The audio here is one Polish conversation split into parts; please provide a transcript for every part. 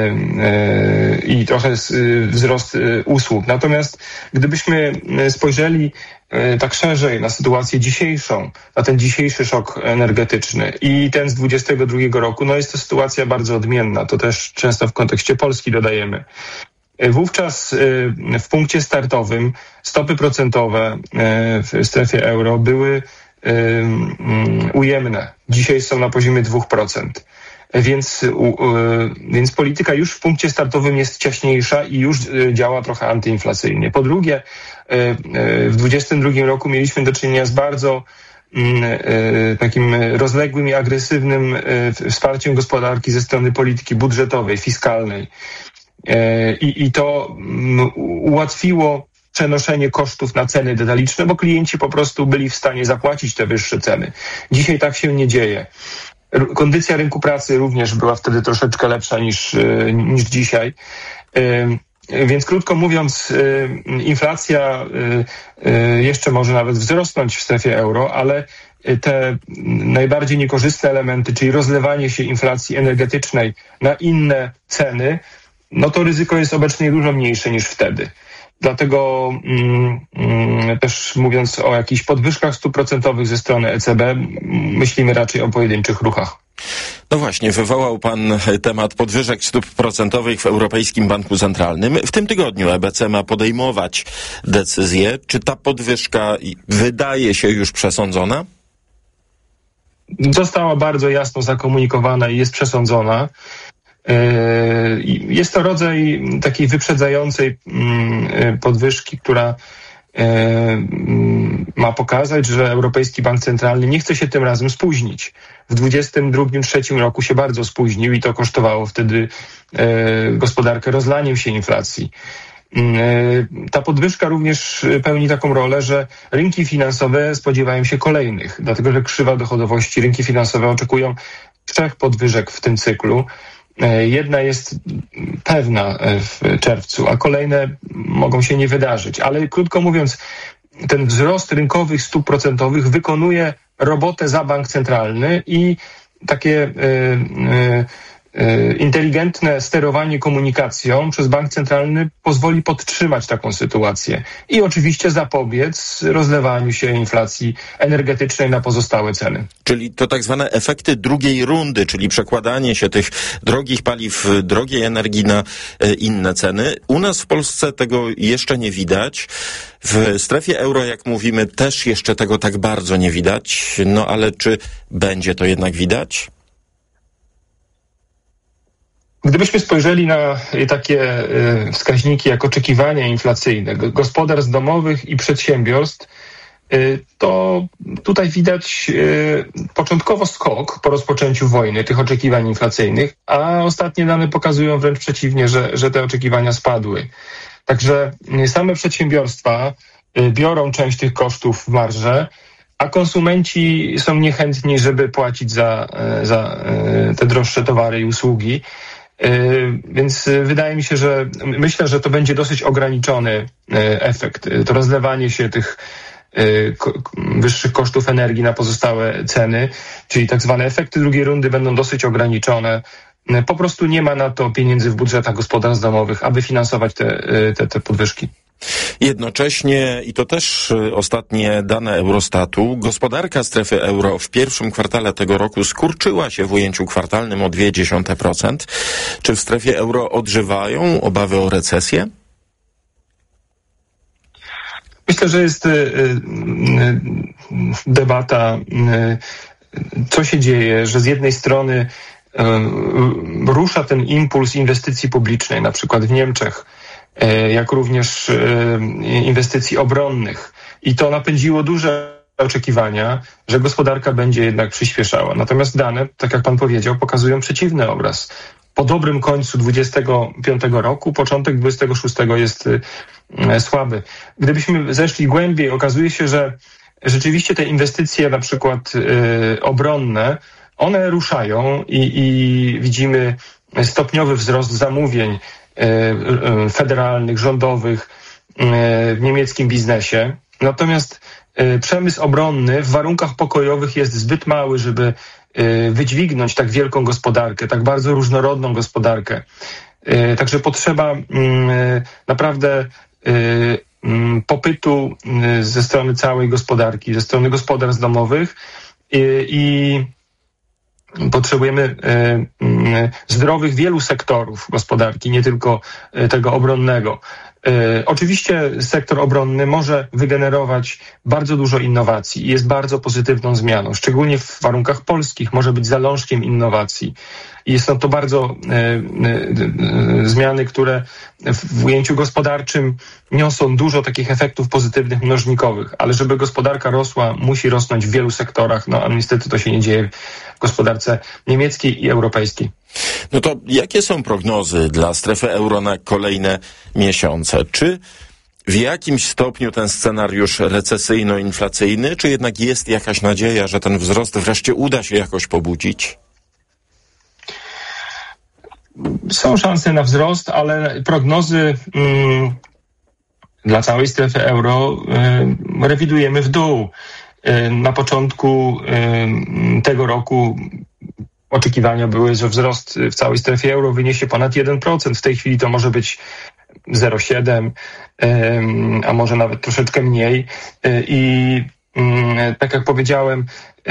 i trochę wzrost usług. Natomiast gdybyśmy spojrzeli tak szerzej na sytuację dzisiejszą, na ten dzisiejszy szok energetyczny i ten z 2022 roku, no jest to sytuacja bardzo odmienna. To też często w kontekście Polski dodajemy. Wówczas w punkcie startowym stopy procentowe w strefie euro były ujemne. Dzisiaj są na poziomie 2%. Więc polityka już w punkcie startowym jest ciaśniejsza i już działa trochę antyinflacyjnie. Po drugie, w 2022 roku mieliśmy do czynienia z bardzo takim rozległym i agresywnym wsparciem gospodarki ze strony polityki budżetowej, fiskalnej. I to ułatwiło przenoszenie kosztów na ceny detaliczne, bo klienci po prostu byli w stanie zapłacić te wyższe ceny. Dzisiaj tak się nie dzieje. Kondycja rynku pracy również była wtedy troszeczkę lepsza niż dzisiaj. Więc krótko mówiąc, inflacja jeszcze może nawet wzrosnąć w strefie euro, ale te najbardziej niekorzystne elementy, czyli rozlewanie się inflacji energetycznej na inne ceny, no to ryzyko jest obecnie dużo mniejsze niż wtedy. Dlatego też mówiąc o jakichś podwyżkach stóp procentowych ze strony ECB, myślimy raczej o pojedynczych ruchach. No właśnie, wywołał pan temat podwyżek stóp procentowych w Europejskim Banku Centralnym. W tym tygodniu EBC ma podejmować decyzję. Czy ta podwyżka wydaje się już przesądzona? Została bardzo jasno zakomunikowana i jest przesądzona. Jest to rodzaj takiej wyprzedzającej podwyżki, która ma pokazać, że Europejski Bank Centralny nie chce się tym razem spóźnić. W 2022-2023 roku się bardzo spóźnił i to kosztowało wtedy gospodarkę rozlaniem się inflacji. Ta podwyżka również pełni taką rolę, że rynki finansowe spodziewają się kolejnych, dlatego że krzywa dochodowości, rynki finansowe oczekują 3 podwyżek w tym cyklu. Jedna jest pewna w czerwcu, a kolejne mogą się nie wydarzyć. Ale krótko mówiąc, ten wzrost rynkowych stóp procentowych wykonuje robotę za bank centralny i takie inteligentne sterowanie komunikacją przez bank centralny pozwoli podtrzymać taką sytuację i oczywiście zapobiec rozlewaniu się inflacji energetycznej na pozostałe ceny. Czyli to tak zwane efekty drugiej rundy, czyli przekładanie się tych drogich paliw, drogiej energii na inne ceny. U nas w Polsce tego jeszcze nie widać. W strefie euro, jak mówimy, też jeszcze tego tak bardzo nie widać. No ale czy będzie to jednak widać? Gdybyśmy spojrzeli na takie wskaźniki jak oczekiwania inflacyjne gospodarstw domowych i przedsiębiorstw, to tutaj widać początkowo skok po rozpoczęciu wojny tych oczekiwań inflacyjnych, a ostatnie dane pokazują wręcz przeciwnie, że te oczekiwania spadły. Także same przedsiębiorstwa biorą część tych kosztów w marżę, a konsumenci są niechętni, żeby płacić za te droższe towary i usługi. Więc wydaje mi się, myślę, że to będzie dosyć ograniczony efekt. To rozlewanie się tych wyższych kosztów energii na pozostałe ceny, czyli tak zwane efekty drugiej rundy będą dosyć ograniczone. Po prostu nie ma na to pieniędzy w budżetach gospodarstw domowych, aby finansować te podwyżki. Jednocześnie, i to też ostatnie dane Eurostatu, gospodarka strefy euro w pierwszym kwartale tego roku skurczyła się w ujęciu kwartalnym o 0,2%. Czy w strefie euro odżywają obawy o recesję? Myślę, że jest debata, co się dzieje, że z jednej strony rusza ten impuls inwestycji publicznej, na przykład w Niemczech, jak również inwestycji obronnych. I to napędziło duże oczekiwania, że gospodarka będzie jednak przyspieszała. Natomiast dane, tak jak pan powiedział, pokazują przeciwny obraz. Po dobrym końcu 25 roku, początek 26 jest słaby. Gdybyśmy zeszli głębiej, okazuje się, że rzeczywiście te inwestycje, na przykład obronne, one ruszają i widzimy stopniowy wzrost zamówień federalnych, rządowych w niemieckim biznesie. Natomiast przemysł obronny w warunkach pokojowych jest zbyt mały, żeby wydźwignąć tak wielką gospodarkę, tak bardzo różnorodną gospodarkę. Także potrzeba naprawdę popytu ze strony całej gospodarki, ze strony gospodarstw domowych i potrzebujemy zdrowych wielu sektorów gospodarki, nie tylko tego obronnego. Oczywiście sektor obronny może wygenerować bardzo dużo innowacji i jest bardzo pozytywną zmianą, szczególnie w warunkach polskich może być zalążkiem innowacji. I są to bardzo zmiany, które w ujęciu gospodarczym niosą dużo takich efektów pozytywnych, mnożnikowych, ale żeby gospodarka rosła, musi rosnąć w wielu sektorach, a niestety to się nie dzieje w gospodarce niemieckiej i europejskiej. No to jakie są prognozy dla strefy euro na kolejne miesiące? Czy w jakimś stopniu ten scenariusz recesyjno-inflacyjny, czy jednak jest jakaś nadzieja, że ten wzrost wreszcie uda się jakoś pobudzić? Są szanse na wzrost, ale prognozy dla całej strefy euro rewidujemy w dół. Na początku tego roku oczekiwania były, że wzrost w całej strefie euro wyniesie ponad 1%. W tej chwili to może być 0,7%, a może nawet troszeczkę mniej. I tak jak powiedziałem,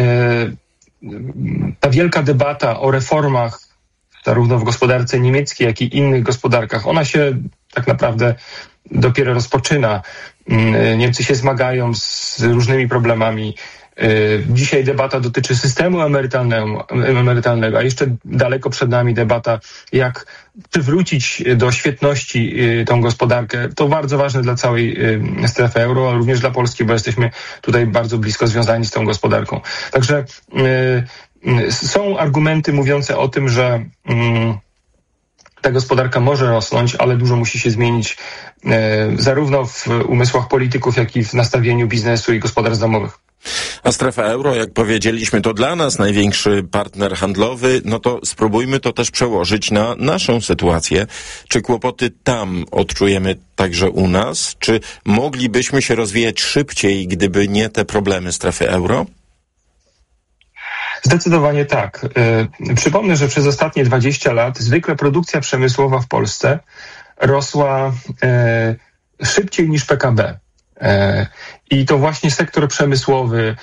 ta wielka debata o reformach zarówno w gospodarce niemieckiej, jak i innych gospodarkach, ona się tak naprawdę dopiero rozpoczyna. Niemcy się zmagają z różnymi problemami. Dzisiaj debata dotyczy systemu emerytalnego, a jeszcze daleko przed nami debata, jak przywrócić do świetności tą gospodarkę. To bardzo ważne dla całej strefy euro, ale również dla Polski, bo jesteśmy tutaj bardzo blisko związani z tą gospodarką. Także są argumenty mówiące o tym, że ta gospodarka może rosnąć, ale dużo musi się zmienić zarówno w umysłach polityków, jak i w nastawieniu biznesu i gospodarstw domowych. A strefa euro, jak powiedzieliśmy, to dla nas największy partner handlowy, no to spróbujmy to też przełożyć na naszą sytuację. Czy kłopoty tam odczujemy także u nas? Czy moglibyśmy się rozwijać szybciej, gdyby nie te problemy strefy euro? Zdecydowanie tak. Przypomnę, że przez ostatnie 20 lat zwykle produkcja przemysłowa w Polsce rosła szybciej niż PKB. I to właśnie sektor przemysłowy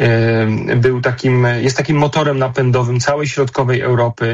jest takim motorem napędowym całej środkowej Europy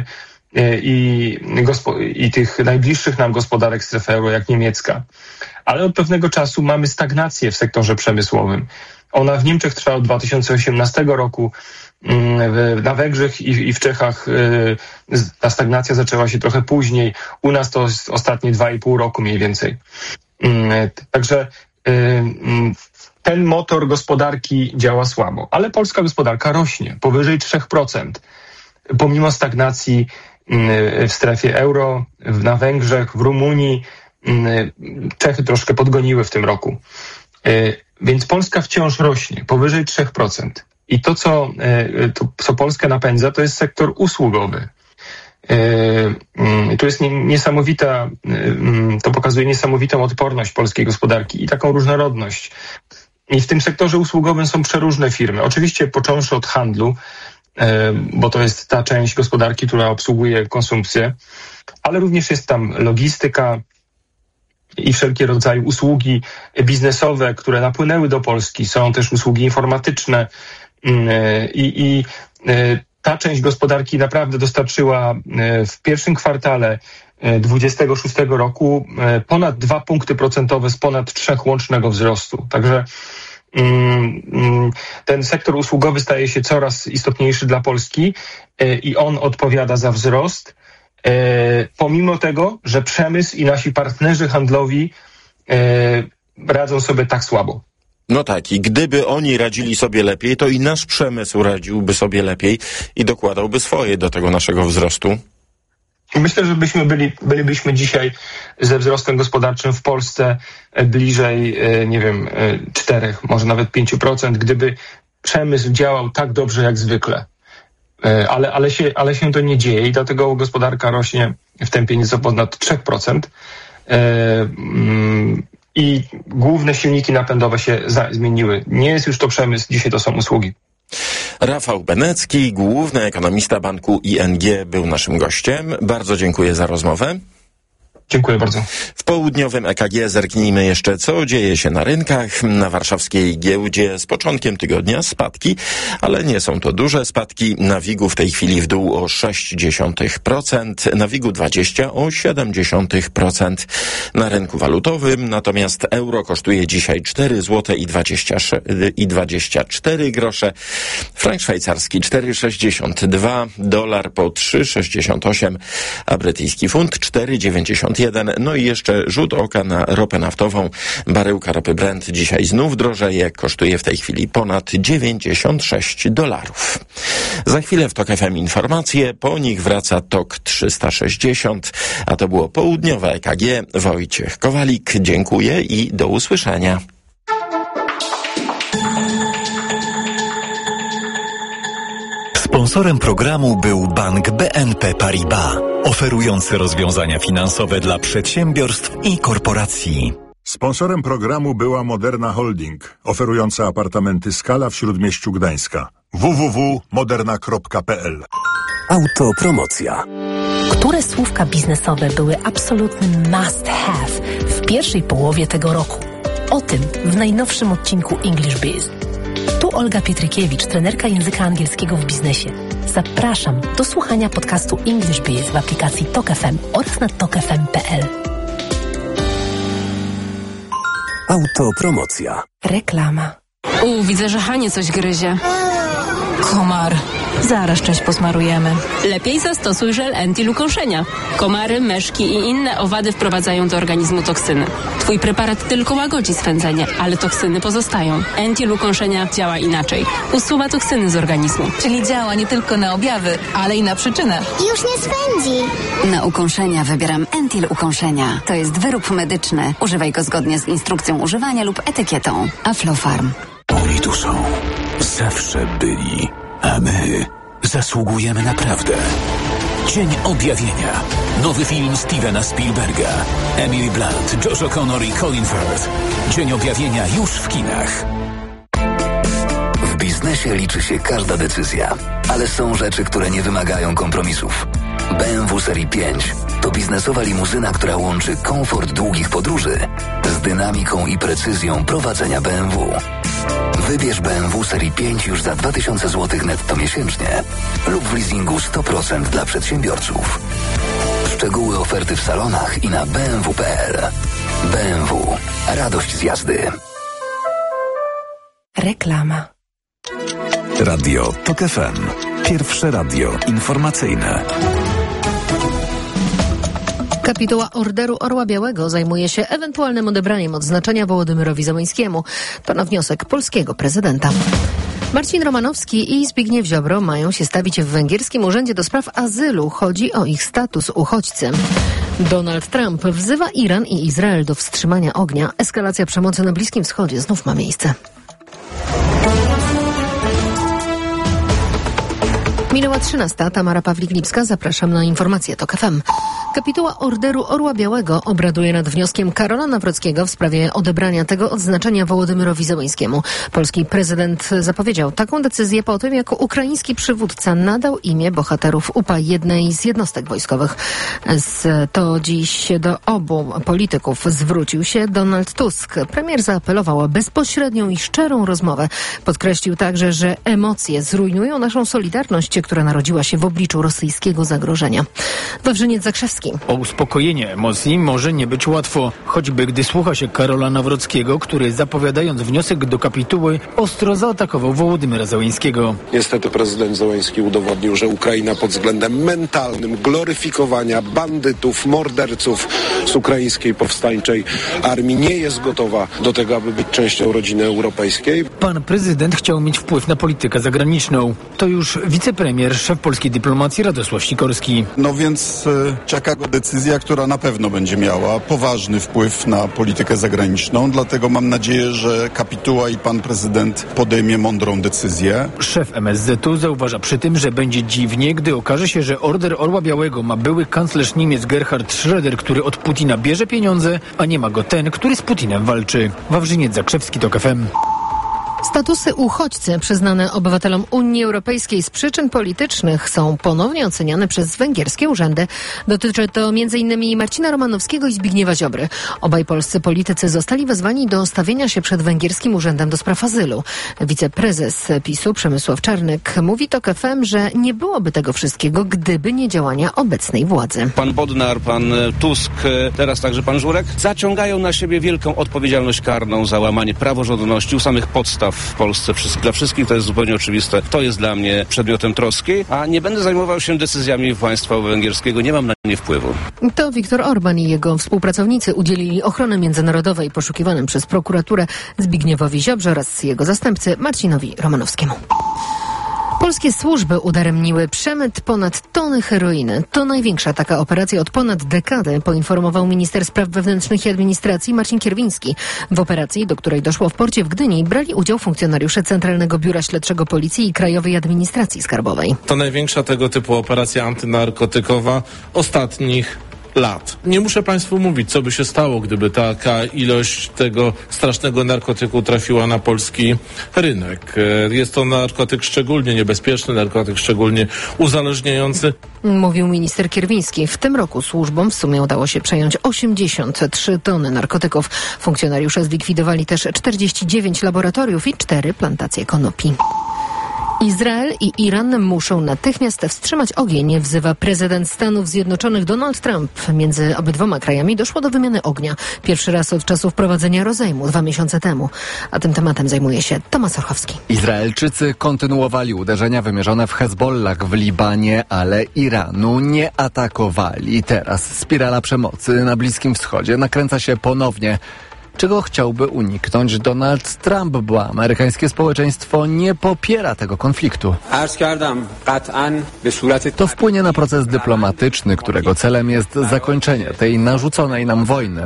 i tych najbliższych nam gospodarek strefy euro, jak niemiecka. Ale od pewnego czasu mamy stagnację w sektorze przemysłowym. Ona w Niemczech trwa od 2018 roku. Na Węgrzech i w Czechach ta stagnacja zaczęła się trochę później. U nas to jest ostatnie 2,5 roku mniej więcej. Także ten motor gospodarki działa słabo. Ale polska gospodarka rośnie powyżej 3%. Pomimo stagnacji w strefie euro, na Węgrzech, w Rumunii, Czechy troszkę podgoniły w tym roku. Więc Polska wciąż rośnie powyżej 3%. I to, co Polskę napędza, to jest sektor usługowy. Tu jest niesamowita, to pokazuje niesamowitą odporność polskiej gospodarki i taką różnorodność. I w tym sektorze usługowym są przeróżne firmy. Oczywiście począwszy od handlu, bo to jest ta część gospodarki, która obsługuje konsumpcję, ale również jest tam logistyka i wszelkie rodzaje usługi biznesowe, które napłynęły do Polski. Są też usługi informatyczne i ta część gospodarki naprawdę dostarczyła w pierwszym kwartale 26 roku ponad 2 punkty procentowe z ponad 3 łącznego wzrostu. Także ten sektor usługowy staje się coraz istotniejszy dla Polski i on odpowiada za wzrost, pomimo tego, że przemysł i nasi partnerzy handlowi radzą sobie tak słabo. No tak, i gdyby oni radzili sobie lepiej, to i nasz przemysł radziłby sobie lepiej i dokładałby swoje do tego naszego wzrostu. Myślę, że bylibyśmy dzisiaj ze wzrostem gospodarczym w Polsce bliżej, 4, może nawet 5%, gdyby przemysł działał tak dobrze jak zwykle. Ale się to nie dzieje i dlatego gospodarka rośnie w tempie nieco ponad 3%. I główne silniki napędowe się zmieniły. Nie jest już to przemysł, dzisiaj to są usługi. Rafał Benecki, główny ekonomista banku ING, był naszym gościem. Bardzo dziękuję za rozmowę. Dziękuję bardzo. W południowym EKG zerknijmy jeszcze, co dzieje się na rynkach. Na warszawskiej giełdzie z początkiem tygodnia spadki, ale nie są to duże spadki. Na WIG-u w tej chwili w dół o 0,6%, na WIG-u 20 o 0,7%. Na rynku walutowym natomiast euro kosztuje dzisiaj 4 zł i 24 grosze. Frank szwajcarski 4,62, dolar po 3,68, a brytyjski funt 4,91. No i jeszcze rzut oka na ropę naftową. Baryłka ropy Brent dzisiaj znów drożeje, kosztuje w tej chwili ponad $96. Za chwilę w TOK FM informacje, po nich wraca TOK 360, a to było południowe EKG. Wojciech Kowalik, dziękuję i do usłyszenia. Sponsorem programu był bank BNP Paribas, oferujący rozwiązania finansowe dla przedsiębiorstw i korporacji. Sponsorem programu była Moderna Holding, oferująca apartamenty Skala w Śródmieściu Gdańska. www.moderna.pl. Autopromocja. Które słówka biznesowe były absolutnym must have w pierwszej połowie tego roku? O tym w najnowszym odcinku English Biz. Tu Olga Pietrykiewicz, trenerka języka angielskiego w biznesie. Zapraszam do słuchania podcastu English Biz w aplikacji TOK FM oraz na tokfm.pl. Autopromocja. Reklama. Widzę, że Hanie coś gryzie. Komar. Zaraz część posmarujemy. Lepiej zastosuj żel Entil ukąszenia. Komary, myszki i inne owady wprowadzają do organizmu toksyny. Twój preparat tylko łagodzi swędzenie, ale toksyny pozostają. Entil ukąszenia działa inaczej. Usuwa toksyny z organizmu. Czyli działa nie tylko na objawy, ale i na przyczynę. Już nie swędzi. Na ukąszenia wybieram Entil ukąszenia. To jest wyrób medyczny. Używaj go zgodnie z instrukcją używania lub etykietą. Aflofarm. Oni tu są. Zawsze byli. A my zasługujemy na prawdę. Dzień Objawienia. Nowy film Stevena Spielberga. Emily Blunt, Josh O'Connor i Colin Firth. Dzień Objawienia już w kinach. W biznesie liczy się każda decyzja, ale są rzeczy, które nie wymagają kompromisów. BMW Serii 5 to biznesowa limuzyna, która łączy komfort długich podróży z dynamiką i precyzją prowadzenia BMW. Wybierz BMW Serii 5 już za 2000 zł netto miesięcznie lub w leasingu 100% dla przedsiębiorców. Szczegóły oferty w salonach i na bmw.pl. BMW. Radość z jazdy. Reklama. Radio TOK FM. Pierwsze radio informacyjne. Kapituła Orderu Orła Białego zajmuje się ewentualnym odebraniem odznaczenia Wołodymyrowi Zełenskiemu. To na wniosek polskiego prezydenta. Marcin Romanowski i Zbigniew Ziobro mają się stawić w węgierskim Urzędzie do Spraw Azylu. Chodzi o ich status uchodźcy. Donald Trump wzywa Iran i Izrael do wstrzymania ognia. Eskalacja przemocy na Bliskim Wschodzie znów ma miejsce. Minęła 13. Tamara Pawlik-Lipska. Zapraszam na informacje TOK FM. Kapituła Orderu Orła Białego obraduje nad wnioskiem Karola Nawrockiego w sprawie odebrania tego odznaczenia Wołodymyrowi Zełenskiemu. Polski prezydent zapowiedział taką decyzję po tym, jak ukraiński przywódca nadał imię bohaterów UPA jednej z jednostek wojskowych. To dziś do obu polityków zwrócił się Donald Tusk. Premier zaapelował o bezpośrednią i szczerą rozmowę. Podkreślił także, że emocje zrujnują naszą solidarność, która narodziła się w obliczu rosyjskiego zagrożenia. Wawrzyniec Zakrzewski. O uspokojenie emocji może nie być łatwo, choćby gdy słucha się Karola Nawrockiego, który zapowiadając wniosek do kapituły ostro zaatakował Wołodymyra Zełenskiego. Niestety prezydent Zełenski udowodnił, że Ukraina pod względem mentalnym gloryfikowania bandytów, morderców z ukraińskiej powstańczej armii nie jest gotowa do tego, aby być częścią rodziny europejskiej. Pan prezydent chciał mieć wpływ na politykę zagraniczną. To już wicepremier, szef polskiej dyplomacji Radosław Sikorski. No więc czeka go decyzja, która na pewno będzie miała poważny wpływ na politykę zagraniczną, dlatego mam nadzieję, że kapituła i pan prezydent podejmie mądrą decyzję. Szef MSZ-u zauważa przy tym, że będzie dziwnie, gdy okaże się, że order Orła Białego ma były kanclerz Niemiec Gerhard Schröder, który od Putina bierze pieniądze, a nie ma go ten, który z Putinem walczy. Wawrzyniec Zakrzewski, TOK FM. Statusy uchodźcy przyznane obywatelom Unii Europejskiej z przyczyn politycznych są ponownie oceniane przez węgierskie urzędy. Dotyczy to m.in. Marcina Romanowskiego i Zbigniewa Ziobry. Obaj polscy politycy zostali wezwani do stawienia się przed węgierskim urzędem do spraw azylu. Wiceprezes PiS-u Przemysław Czarnek mówi TOK FM, że nie byłoby tego wszystkiego, gdyby nie działania obecnej władzy. Pan Bodnar, pan Tusk, teraz także pan Żurek zaciągają na siebie wielką odpowiedzialność karną za łamanie praworządności u samych podstaw w Polsce. Dla wszystkich to jest zupełnie oczywiste. To jest dla mnie przedmiotem troski, a nie będę zajmował się decyzjami państwa węgierskiego. Nie mam na nie wpływu. To Viktor Orban i jego współpracownicy udzielili ochrony międzynarodowej poszukiwanym przez prokuraturę Zbigniewowi Ziobrze oraz jego zastępcy Marcinowi Romanowskiemu. Polskie służby udaremniły przemyt ponad tony heroiny. To największa taka operacja od ponad dekady, poinformował minister spraw wewnętrznych i administracji Marcin Kierwiński. W operacji, do której doszło w porcie w Gdyni, brali udział funkcjonariusze Centralnego Biura Śledczego Policji i Krajowej Administracji Skarbowej. To największa tego typu operacja antynarkotykowa ostatnich lat. Nie muszę Państwu mówić, co by się stało, gdyby taka ilość tego strasznego narkotyku trafiła na polski rynek. Jest to narkotyk szczególnie niebezpieczny, narkotyk szczególnie uzależniający. Mówił minister Kierwiński. W tym roku służbom w sumie udało się przejąć 83 tony narkotyków. Funkcjonariusze zlikwidowali też 49 laboratoriów i 4 plantacje konopi. Izrael i Iran muszą natychmiast wstrzymać ogień, wzywa prezydent Stanów Zjednoczonych Donald Trump. Między obydwoma krajami doszło do wymiany ognia. Pierwszy raz od czasu wprowadzenia rozejmu 2 miesiące temu. A tym tematem zajmuje się Tomasz Orchowski. Izraelczycy kontynuowali uderzenia wymierzone w Hezbollah w Libanie, ale Iranu nie atakowali. Teraz spirala przemocy na Bliskim Wschodzie nakręca się ponownie. Czego chciałby uniknąć Donald Trump, bo amerykańskie społeczeństwo nie popiera tego konfliktu. To wpłynie na proces dyplomatyczny, którego celem jest zakończenie tej narzuconej nam wojny.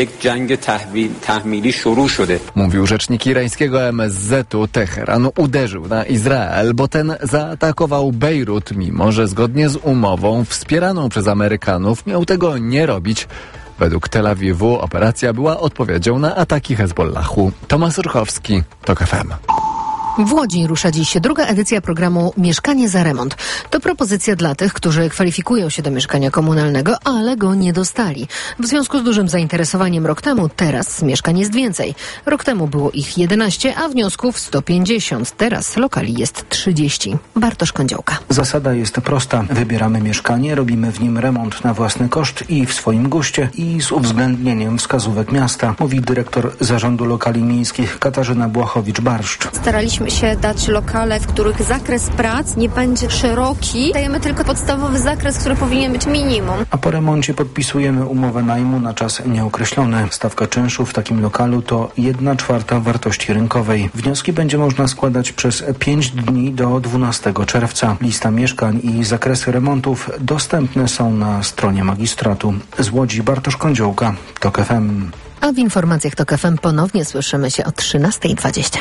Mówił rzecznik irańskiego MSZ-u. Teheran uderzył na Izrael, bo ten zaatakował Bejrut, mimo że zgodnie z umową wspieraną przez Amerykanów miał tego nie robić. Według Tel Awiwu operacja była odpowiedzią na ataki Hezbollahu. Tomasz Orchowski, TOK FM. W Łodzi rusza dziś druga edycja programu Mieszkanie za remont. To propozycja dla tych, którzy kwalifikują się do mieszkania komunalnego, ale go nie dostali. W związku z dużym zainteresowaniem rok temu, teraz mieszkań jest więcej. Rok temu było ich 11, a wniosków 150. Teraz lokali jest 30. Bartosz Kądziołka. Zasada jest prosta. Wybieramy mieszkanie, robimy w nim remont na własny koszt i w swoim guście i z uwzględnieniem wskazówek miasta, mówi dyrektor Zarządu Lokali Miejskich Katarzyna Błachowicz-Barszcz. Staraliśmy się dać lokale, w których zakres prac nie będzie szeroki. Dajemy tylko podstawowy zakres, który powinien być minimum. A po remoncie podpisujemy umowę najmu na czas nieokreślony. Stawka czynszu w takim lokalu to 1/4 wartości rynkowej. Wnioski będzie można składać przez 5 dni do 12 czerwca. Lista mieszkań i zakresy remontów dostępne są na stronie magistratu. Z Łodzi Bartosz Kądziołka, TOK FM. A w informacjach TOK FM ponownie słyszymy się o 13:20.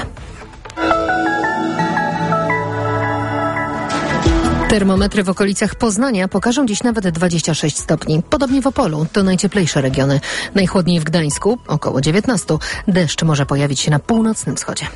Termometry w okolicach Poznania pokażą dziś nawet 26 stopni. Podobnie w Opolu, to najcieplejsze regiony. Najchłodniej w Gdańsku, około 19. Deszcz może pojawić się na północnym wschodzie.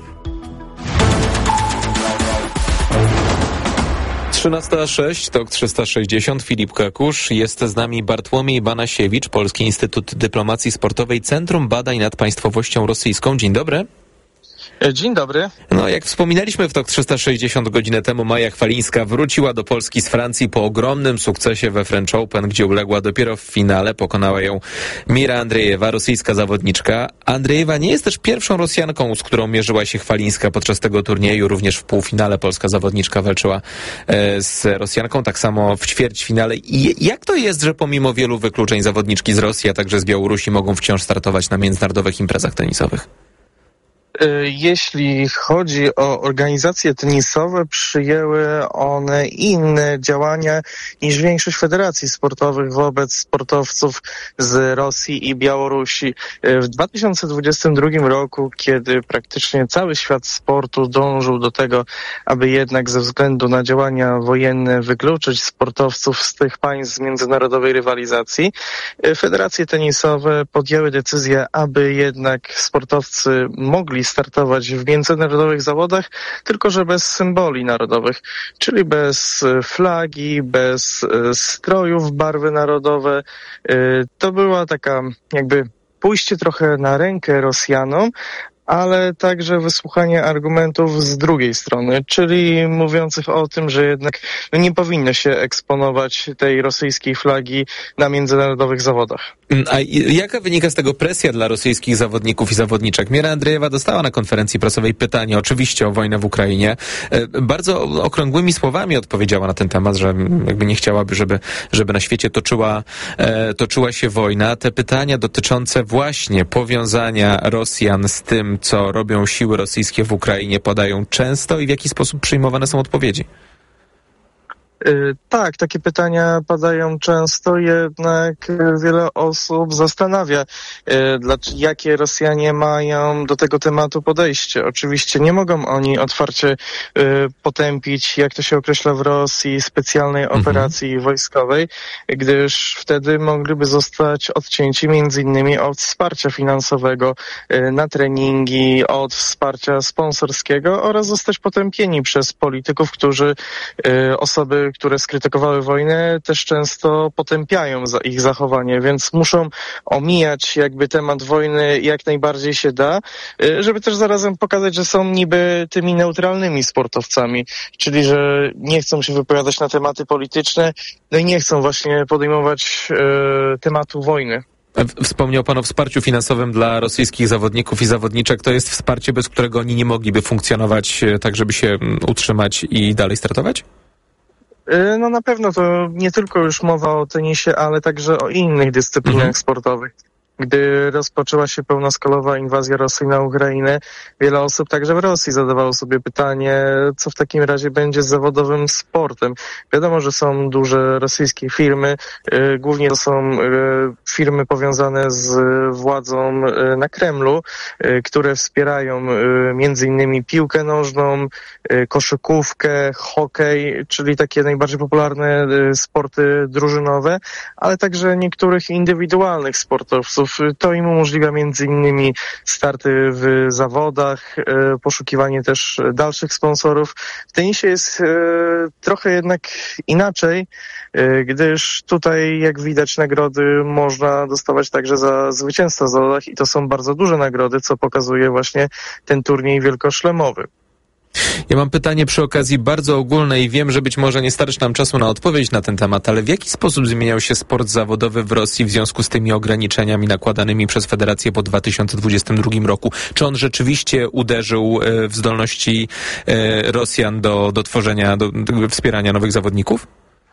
13:06, TOK 360, Filip Kakusz. Jest z nami Bartłomiej Banasiewicz, Polski Instytut Dyplomacji Sportowej, Centrum Badań nad Państwowością Rosyjską. Dzień dobry. Dzień dobry. No, jak wspominaliśmy w TOK 360 godzinę temu, Maja Chwalińska wróciła do Polski z Francji po ogromnym sukcesie we French Open, gdzie uległa dopiero w finale. Pokonała ją Mira Andrejewa, rosyjska zawodniczka. Andrejewa nie jest też pierwszą Rosjanką, z którą mierzyła się Chwalińska podczas tego turnieju. Również w półfinale polska zawodniczka walczyła z Rosjanką, tak samo w ćwierćfinale. I jak to jest, że pomimo wielu wykluczeń zawodniczki z Rosji, a także z Białorusi mogą wciąż startować na międzynarodowych imprezach tenisowych? Jeśli chodzi o organizacje tenisowe, przyjęły one inne działania niż większość federacji sportowych wobec sportowców z Rosji i Białorusi. W 2022 roku, kiedy praktycznie cały świat sportu dążył do tego, aby jednak ze względu na działania wojenne wykluczyć sportowców z tych państw z międzynarodowej rywalizacji, federacje tenisowe podjęły decyzję, aby jednak sportowcy mogli startować w międzynarodowych zawodach, tylko że bez symboli narodowych, czyli bez flagi, bez strojów barwy narodowe. To była taka jakby pójście trochę na rękę Rosjanom, ale także wysłuchanie argumentów z drugiej strony, czyli mówiących o tym, że jednak nie powinno się eksponować tej rosyjskiej flagi na międzynarodowych zawodach. A jaka wynika z tego presja dla rosyjskich zawodników i zawodniczek? Mira Andrejewa dostała na konferencji prasowej pytanie oczywiście o wojnę w Ukrainie. Bardzo okrągłymi słowami odpowiedziała na ten temat, że jakby nie chciałaby, żeby na świecie toczyła się wojna. Te pytania dotyczące właśnie powiązania Rosjan z tym, co robią siły rosyjskie w Ukrainie, padają często i w jaki sposób przyjmowane są odpowiedzi? Tak, takie pytania padają często, jednak wiele osób zastanawia, jakie Rosjanie mają do tego tematu podejście. Oczywiście nie mogą oni otwarcie potępić, jak to się określa w Rosji, specjalnej operacji wojskowej, gdyż wtedy mogliby zostać odcięci między innymi od wsparcia finansowego na treningi, od wsparcia sponsorskiego oraz zostać potępieni przez polityków, którzy osoby, które skrytykowały wojnę, też często potępiają za ich zachowanie, więc muszą omijać jakby temat wojny jak najbardziej się da, żeby też zarazem pokazać, że są niby tymi neutralnymi sportowcami, czyli że nie chcą się wypowiadać na tematy polityczne, no i nie chcą właśnie podejmować tematu wojny. Wspomniał Pan o wsparciu finansowym dla rosyjskich zawodników i zawodniczek. To jest wsparcie, bez którego oni nie mogliby funkcjonować tak, żeby się utrzymać i dalej startować? No na pewno to nie tylko już mowa o tenisie, ale także o innych dyscyplinach sportowych. Gdy rozpoczęła się pełnoskalowa inwazja Rosji na Ukrainę, wiele osób także w Rosji zadawało sobie pytanie, co w takim razie będzie z zawodowym sportem. Wiadomo, że są duże rosyjskie firmy, głównie to są firmy powiązane z władzą na Kremlu, które wspierają między innymi piłkę nożną, koszykówkę, hokej, czyli takie najbardziej popularne sporty drużynowe, ale także niektórych indywidualnych sportowców. To im umożliwia między innymi starty w zawodach, poszukiwanie też dalszych sponsorów. W tenisie jest trochę jednak inaczej, gdyż tutaj, jak widać, nagrody można dostawać także za zwycięstwa w zawodach i to są bardzo duże nagrody, co pokazuje właśnie ten turniej wielkoszlemowy. Ja mam pytanie przy okazji bardzo ogólne i wiem, że być może nie starczy nam czasu na odpowiedź na ten temat, ale w jaki sposób zmieniał się sport zawodowy w Rosji w związku z tymi ograniczeniami nakładanymi przez Federację po 2022 roku? Czy on rzeczywiście uderzył w zdolności Rosjan do tworzenia, do wspierania nowych zawodników?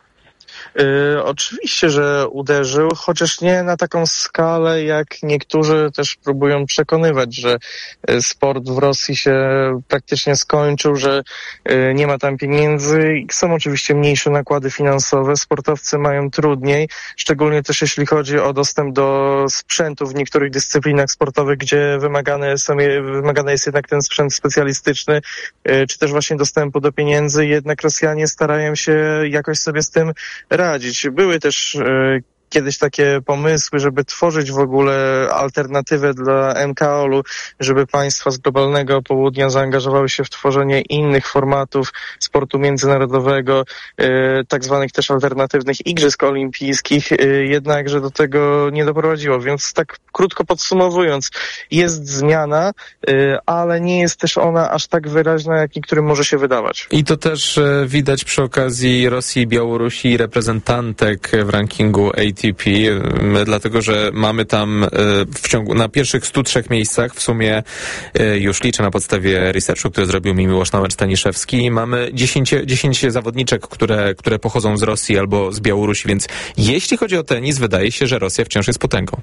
Oczywiście, że uderzył, chociaż nie na taką skalę, jak niektórzy też próbują przekonywać, że sport w Rosji się praktycznie skończył, że nie ma tam pieniędzy. Są oczywiście mniejsze nakłady finansowe, sportowcy mają trudniej, szczególnie też jeśli chodzi o dostęp do sprzętu w niektórych dyscyplinach sportowych, gdzie wymagany jest jednak ten sprzęt specjalistyczny, czy też właśnie dostępu do pieniędzy. Jednak Rosjanie starają się jakoś sobie z tym radzić. Były też kiedyś takie pomysły, żeby tworzyć w ogóle alternatywę dla MKOL-u, żeby państwa z globalnego południa zaangażowały się w tworzenie innych formatów sportu międzynarodowego, tak zwanych też alternatywnych igrzysk olimpijskich, jednakże do tego nie doprowadziło. Więc tak krótko podsumowując, jest zmiana, ale nie jest też ona aż tak wyraźna, jak niektórym może się wydawać. I to też widać przy okazji Rosji i Białorusi reprezentantek w rankingu ATP, dlatego że mamy tam na pierwszych 103 miejscach, w sumie już liczę na podstawie researchu, który zrobił mi Miłosz Nałęcz-Staniszewski, mamy 10 zawodniczek, które pochodzą z Rosji albo z Białorusi, więc jeśli chodzi o tenis, wydaje się, że Rosja wciąż jest potęgą.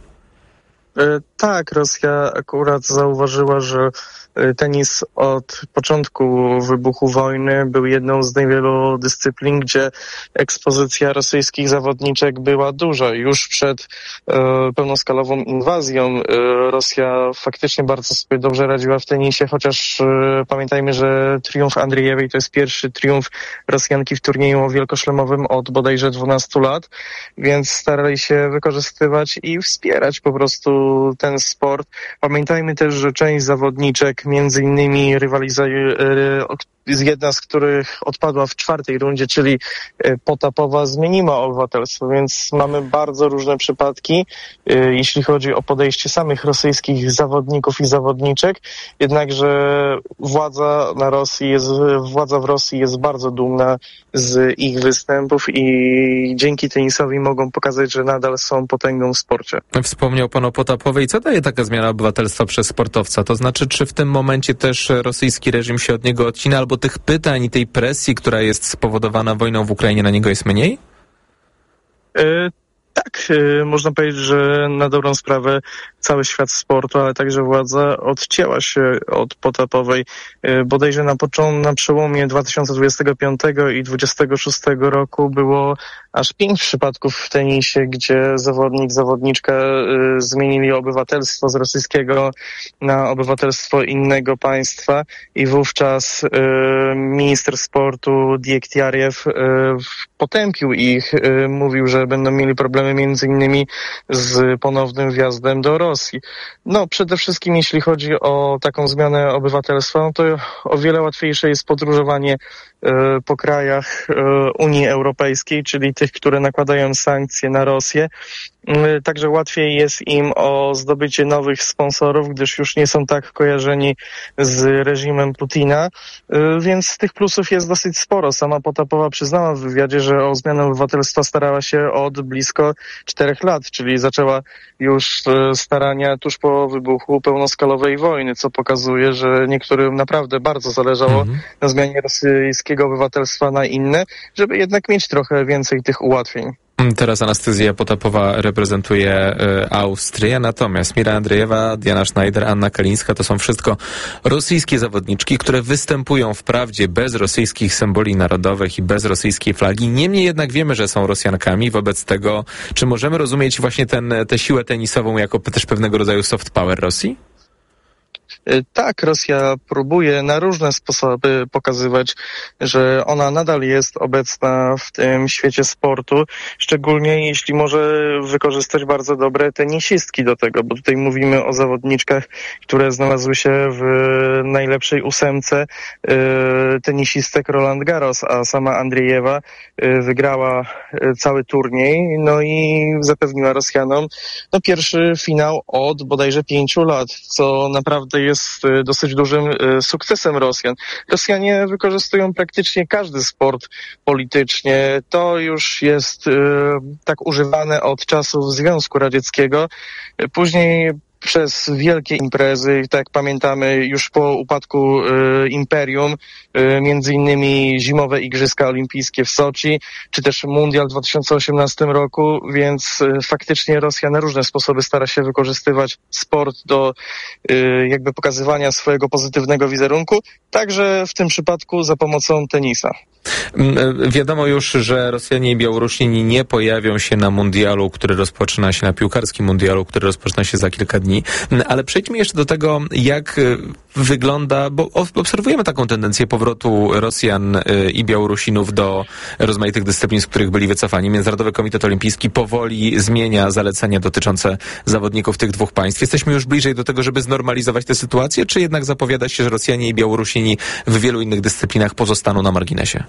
Tak, Rosja akurat zauważyła, że tenis od początku wybuchu wojny był jedną z niewielu dyscyplin, gdzie ekspozycja rosyjskich zawodniczek była duża. Już przed pełnoskalową inwazją Rosja faktycznie bardzo sobie dobrze radziła w tenisie, chociaż pamiętajmy, że triumf Andriejewej to jest pierwszy triumf Rosjanki w turnieju wielkoszlemowym od bodajże 12 lat, więc starali się wykorzystywać i wspierać po prostu ten sport. Pamiętajmy też, że część zawodniczek zawodniczek, między innymi jedna z których odpadła w 4. rundzie, czyli Potapowa, zmieniła obywatelstwo, więc mamy bardzo różne przypadki, jeśli chodzi o podejście samych rosyjskich zawodników i zawodniczek, jednakże władza w Rosji jest bardzo dumna z ich występów i dzięki tenisowi mogą pokazać, że nadal są potęgą w sporcie. Wspomniał pan o Potapowej. Co daje taka zmiana obywatelstwa przez sportowca? To znaczy, czy w tym momencie też rosyjski reżim się od niego odcina, albo tych pytań i tej presji, która jest spowodowana wojną w Ukrainie, na niego jest mniej? Tak, można powiedzieć, że na dobrą sprawę cały świat sportu, ale także władza odcięła się od Potapowej. Bodajże na przełomie 2025 i 2026 roku było aż 5 przypadków w tenisie, gdzie zawodniczka zmienili obywatelstwo z rosyjskiego na obywatelstwo innego państwa i wówczas minister sportu Diektiariew potępił ich, mówił, że będą mieli problemy między innymi z ponownym wjazdem do Rosji. No, przede wszystkim jeśli chodzi o taką zmianę obywatelstwa, no to o wiele łatwiejsze jest podróżowanie po krajach Unii Europejskiej, czyli tych, które nakładają sankcje na Rosję. Także łatwiej jest im o zdobycie nowych sponsorów, gdyż już nie są tak kojarzeni z reżimem Putina, więc tych plusów jest dosyć sporo. Sama Potapowa przyznała w wywiadzie, że o zmianę obywatelstwa starała się od blisko 4 lat, czyli zaczęła już starania tuż po wybuchu pełnoskalowej wojny, co pokazuje, że niektórym naprawdę bardzo zależało na zmianie rosyjskiego obywatelstwa na inne, żeby jednak mieć trochę więcej tych ułatwień. Teraz Anastazja Potapowa reprezentuje Austrię, natomiast Mira Andrejewa, Diana Schneider, Anna Kalińska to są wszystko rosyjskie zawodniczki, które występują wprawdzie bez rosyjskich symboli narodowych i bez rosyjskiej flagi. Niemniej jednak wiemy, że są Rosjankami. Wobec tego, czy możemy rozumieć właśnie tę siłę tenisową jako też pewnego rodzaju soft power Rosji? Tak, Rosja próbuje na różne sposoby pokazywać, że ona nadal jest obecna w tym świecie sportu, szczególnie jeśli może wykorzystać bardzo dobre tenisistki do tego, bo tutaj mówimy o zawodniczkach, które znalazły się w najlepszej 8 tenisistek Roland Garros, a sama Andriejewa wygrała cały turniej, no i zapewniła Rosjanom pierwszy finał od bodajże 5 lat, co naprawdę jest dosyć dużym sukcesem Rosjan. Rosjanie wykorzystują praktycznie każdy sport politycznie. To już jest tak używane od czasów Związku Radzieckiego. Później przez wielkie imprezy, tak jak pamiętamy już po upadku imperium, między innymi zimowe Igrzyska Olimpijskie w Soczi, czy też Mundial w 2018 roku, więc faktycznie Rosja na różne sposoby stara się wykorzystywać sport do jakby pokazywania swojego pozytywnego wizerunku, także w tym przypadku za pomocą tenisa. Wiadomo już, że Rosjanie i Białorusini nie pojawią się na mundialu, który rozpoczyna się, na piłkarskim mundialu, który rozpoczyna się za kilka dni, ale przejdźmy jeszcze do tego, jak wygląda, bo obserwujemy taką tendencję powrotu Rosjan i Białorusinów do rozmaitych dyscyplin, z których byli wycofani. Międzynarodowy Komitet Olimpijski powoli zmienia zalecenia dotyczące zawodników tych dwóch państw. Jesteśmy już bliżej do tego, żeby znormalizować tę sytuację, czy jednak zapowiada się, że Rosjanie i Białorusini w wielu innych dyscyplinach pozostaną na marginesie?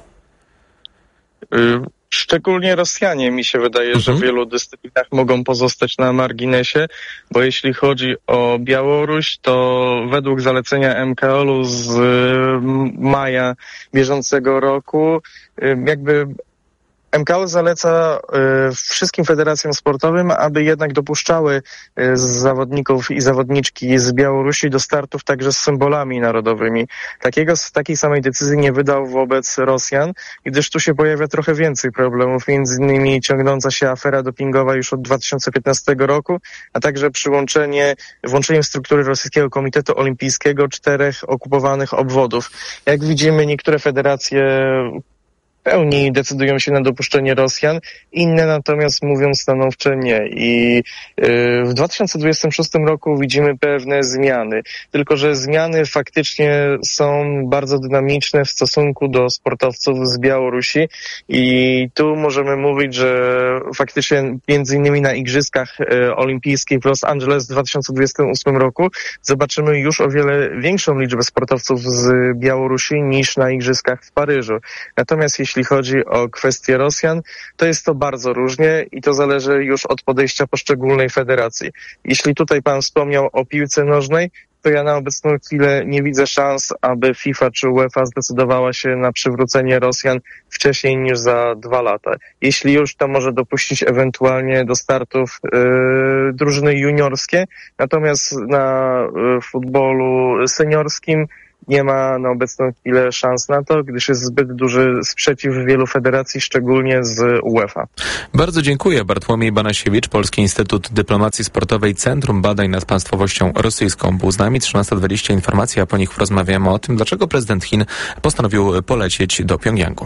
Szczególnie Rosjanie, mi się wydaje, że w wielu dyscyplinach mogą pozostać na marginesie, bo jeśli chodzi o Białoruś, to według zalecenia MKOL-u z maja bieżącego roku, jakby MKOL zaleca wszystkim federacjom sportowym, aby jednak dopuszczały zawodników i zawodniczki z Białorusi do startów także z symbolami narodowymi. Takiej samej decyzji nie wydał wobec Rosjan, gdyż tu się pojawia trochę więcej problemów, między innymi ciągnąca się afera dopingowa już od 2015 roku, a także włączenie w struktury Rosyjskiego Komitetu Olimpijskiego 4 okupowanych obwodów. Jak widzimy, niektóre federacje pełni decydują się na dopuszczenie Rosjan, inne natomiast mówią stanowcze nie. I w 2026 roku widzimy pewne zmiany, tylko że zmiany faktycznie są bardzo dynamiczne w stosunku do sportowców z Białorusi i tu możemy mówić, że faktycznie między innymi na Igrzyskach Olimpijskich w Los Angeles w 2028 roku zobaczymy już o wiele większą liczbę sportowców z Białorusi niż na Igrzyskach w Paryżu. Natomiast jeśli chodzi o kwestię Rosjan, to jest to bardzo różnie i to zależy już od podejścia poszczególnej federacji. Jeśli tutaj pan wspomniał o piłce nożnej, to ja na obecną chwilę nie widzę szans, aby FIFA czy UEFA zdecydowała się na przywrócenie Rosjan wcześniej niż za 2 lata. Jeśli już, to może dopuścić ewentualnie do startów drużyny juniorskie, natomiast na futbolu seniorskim nie ma na obecną chwilę szans na to, gdyż jest zbyt duży sprzeciw wielu federacji, szczególnie z UEFA. Bardzo dziękuję. Bartłomiej Banasiewicz, Polski Instytut Dyplomacji Sportowej, Centrum Badań nad Państwowością Rosyjską. Był z nami 13:20 informacji, a po nich porozmawiamy o tym, dlaczego prezydent Chin postanowił polecieć do Pjongjangu.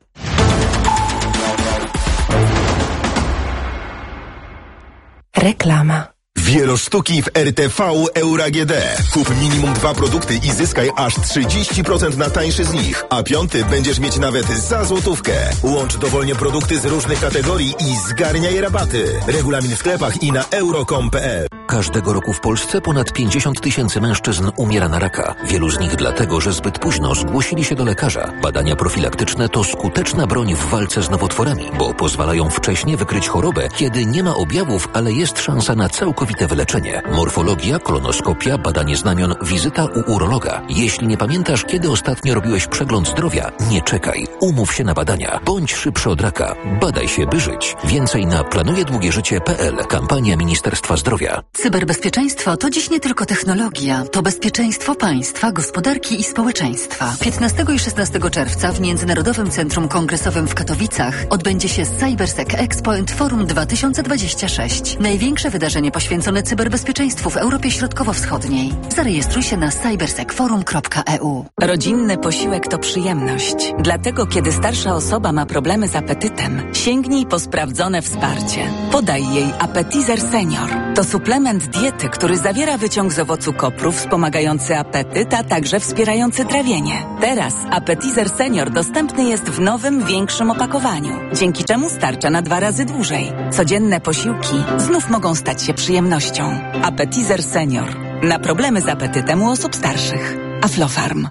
Reklama. Wielosztuki w RTV Euro AGD. Kup minimum 2 produkty i zyskaj aż 30% na tańszy z nich, a 5 będziesz mieć nawet za złotówkę. Łącz dowolnie produkty z różnych kategorii i zgarniaj rabaty. Regulamin w sklepach i na euro.com.pl. Każdego roku w Polsce ponad 50 000 mężczyzn umiera na raka. Wielu z nich dlatego, że zbyt późno zgłosili się do lekarza. Badania profilaktyczne to skuteczna broń w walce z nowotworami, bo pozwalają wcześnie wykryć chorobę, kiedy nie ma objawów, ale jest szansa na całkowite wyleczenie. Morfologia, kolonoskopia, badanie znamion, wizyta u urologa. Jeśli nie pamiętasz, kiedy ostatnio robiłeś przegląd zdrowia, nie czekaj. Umów się na badania. Bądź szybszy od raka. Badaj się, by żyć. Więcej na planujedługieżycie.pl. Kampania Ministerstwa Zdrowia. Cyberbezpieczeństwo to dziś nie tylko technologia, to bezpieczeństwo państwa, gospodarki i społeczeństwa. 15 i 16 czerwca w Międzynarodowym Centrum Kongresowym w Katowicach odbędzie się CyberSec Expo & Forum 2026. Największe wydarzenie poświęcone cyberbezpieczeństwu w Europie Środkowo-Wschodniej. Zarejestruj się na cybersecforum.eu. Rodzinny posiłek to przyjemność. Dlatego, kiedy starsza osoba ma problemy z apetytem, sięgnij po sprawdzone wsparcie. Podaj jej Appetizer Senior. To suplement diety, który zawiera wyciąg z owocu kopru wspomagający apetyt, a także wspierający trawienie. Teraz Appetizer Senior dostępny jest w nowym, większym opakowaniu, dzięki czemu starcza na 2 razy dłużej. Codzienne posiłki znów mogą stać się przyjemnością. Appetizer Senior. Na problemy z apetytem u osób starszych. Aflofarm.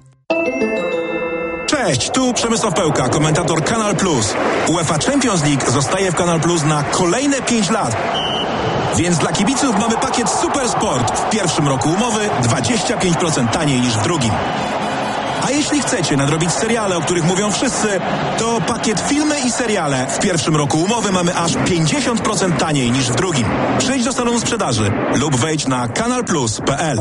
Cześć, tu Przemysław Pełka, komentator Kanal Plus. UEFA Champions League zostaje w Kanal Plus na kolejne 5 lat. Więc dla kibiców mamy pakiet Super Sport. W pierwszym roku umowy 25% taniej niż w drugim. A jeśli chcecie nadrobić seriale, o których mówią wszyscy, to pakiet filmy i seriale. W pierwszym roku umowy mamy aż 50% taniej niż w drugim. Przyjdź do salonu sprzedaży lub wejdź na kanalplus.pl.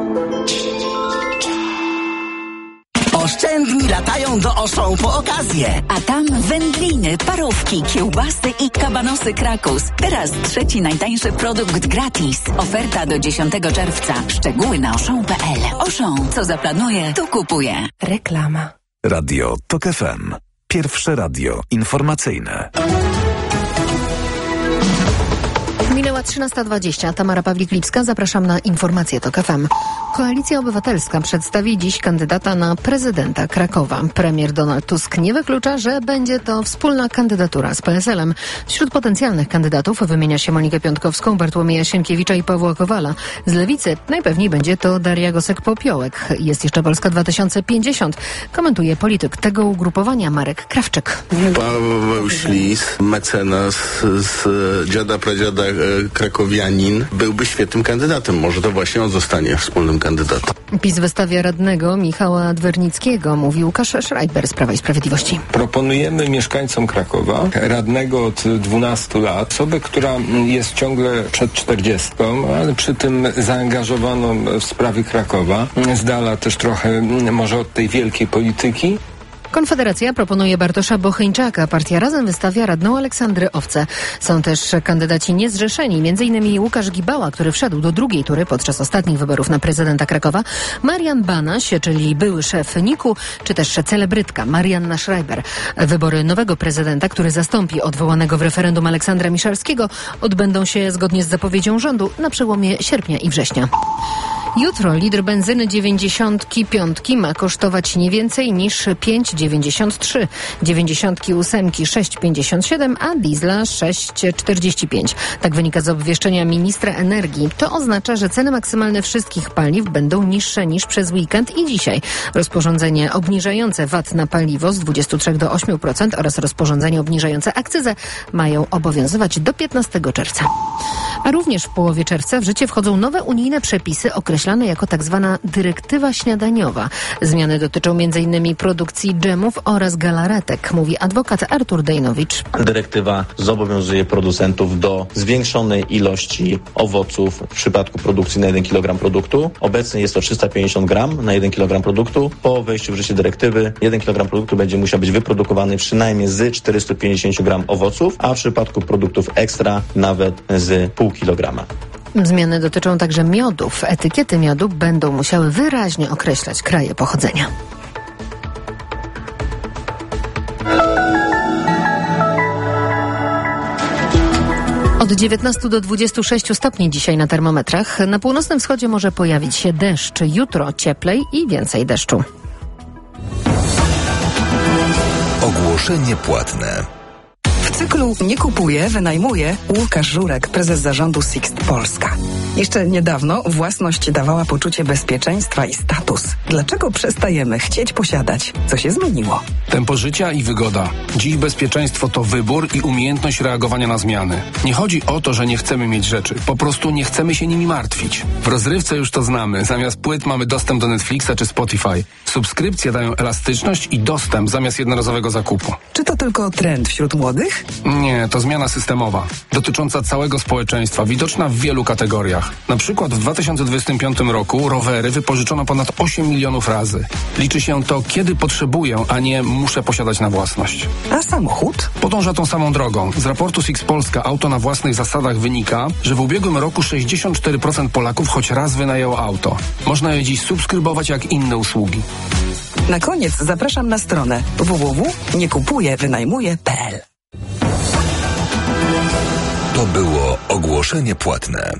Oszczędni latają do Auchan po okazję. A tam wędliny, parówki, kiełbasy i kabanosy Krakus. Teraz 3. najtańszy produkt gratis. Oferta do 10 czerwca. Szczegóły na Auchan.pl. Auchan, co zaplanuje, to kupuje. Reklama. Radio TOK FM. Pierwsze radio informacyjne. Minęła 13:20. Tamara Pawlik-Lipska. Zapraszam na informacje TOK FM. Koalicja Obywatelska przedstawi dziś kandydata na prezydenta Krakowa. Premier Donald Tusk nie wyklucza, że będzie to wspólna kandydatura z PSL-em. Wśród potencjalnych kandydatów wymienia się Monikę Piątkowską, Bartłomieja Sienkiewicza i Pawła Kowala. Z Lewicy najpewniej będzie to Daria Gosek-Popiołek. Jest jeszcze Polska 2050. Komentuje polityk tego ugrupowania Marek Krawczyk. Paweł Ślis, mecenas z dziada pradziada krakowianin, byłby świetnym kandydatem. Może to właśnie on zostanie wspólnym kandydatem. PiS wystawia radnego Michała Dwernickiego, mówi Łukasz Schreiber z Prawa i Sprawiedliwości. Proponujemy mieszkańcom Krakowa radnego od 12 lat, osobę, która jest ciągle przed 40, ale przy tym zaangażowaną w sprawy Krakowa, z dala też trochę może od tej wielkiej polityki. Konfederacja proponuje Bartosza Bocheńczaka. Partia Razem wystawia radną Aleksandrę Owcę. Są też kandydaci niezrzeszeni, m.in. Łukasz Gibała, który wszedł do drugiej tury podczas ostatnich wyborów na prezydenta Krakowa, Marian Banaś, czyli były szef NIK-u, czy też celebrytka Marianna Schreiber. Wybory nowego prezydenta, który zastąpi odwołanego w referendum Aleksandra Miszalskiego, odbędą się zgodnie z zapowiedzią rządu na przełomie sierpnia i września. Jutro litr benzyny 95 ma kosztować nie więcej niż 5,93, 98 6,57, a diesla 6,45. Tak wynika z obwieszczenia ministra energii. To oznacza, że ceny maksymalne wszystkich paliw będą niższe niż przez weekend i dzisiaj. Rozporządzenie obniżające VAT na paliwo z 23 do 8% oraz rozporządzenie obniżające akcyzę mają obowiązywać do 15 czerwca. A również w połowie czerwca w życie wchodzą nowe unijne przepisy określane jako tak zwana dyrektywa śniadaniowa. Zmiany dotyczą m.in. produkcji dżemów oraz galaretek, mówi adwokat Artur Dejnowicz. Dyrektywa zobowiązuje producentów do zwiększonej ilości owoców w przypadku produkcji na 1 kg produktu. Obecnie jest to 350 gram na 1 kg produktu. Po wejściu w życie dyrektywy 1 kg produktu będzie musiał być wyprodukowany przynajmniej z 450 gram owoców, a w przypadku produktów ekstra nawet z pół kilograma. Zmiany dotyczą także miodów. Etykiety miodu będą musiały wyraźnie określać kraje pochodzenia. Od 19 do 26 stopni dzisiaj na termometrach. Na północnym wschodzie może pojawić się deszcz. Jutro cieplej i więcej deszczu. Ogłoszenie płatne. W cyklu Nie kupuję, wynajmuję Łukasz Żurek, prezes zarządu Sixt Polska. Jeszcze niedawno własność dawała poczucie bezpieczeństwa i status. Dlaczego przestajemy chcieć posiadać? Co się zmieniło? Tempo życia i wygoda. Dziś bezpieczeństwo to wybór i umiejętność reagowania na zmiany. Nie chodzi o to, że nie chcemy mieć rzeczy. Po prostu nie chcemy się nimi martwić. W rozrywce już to znamy. Zamiast płyt mamy dostęp do Netflixa czy Spotify. Subskrypcje dają elastyczność i dostęp zamiast jednorazowego zakupu. Czy to tylko trend wśród młodych? Nie, to zmiana systemowa. Dotycząca całego społeczeństwa, widoczna w wielu kategoriach. Na przykład w 2025 roku rowery wypożyczono ponad 8 milionów razy. Liczy się to, kiedy potrzebuję, a nie muszę posiadać na własność. A samochód? Podąża tą samą drogą. Z raportu Sixt Polska Auto na własnych zasadach wynika, że w ubiegłym roku 64% Polaków choć raz wynajęło auto. Można je dziś subskrybować jak inne usługi. Na koniec zapraszam na stronę www.niekupujewynajmuję.pl. To było ogłoszenie płatne.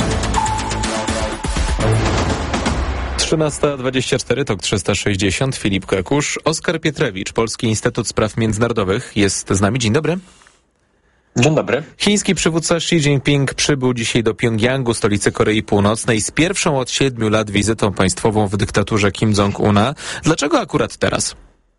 13:24, TOK 360, Filip Kakusz. Oskar Pietrewicz, Polski Instytut Spraw Międzynarodowych jest z nami. Dzień dobry. Dzień dobry. Chiński przywódca Xi Jinping przybył dzisiaj do Pjongjangu, stolicy Korei Północnej, z pierwszą od 7 lat wizytą państwową w dyktaturze Kim Jong-una. Dlaczego akurat teraz?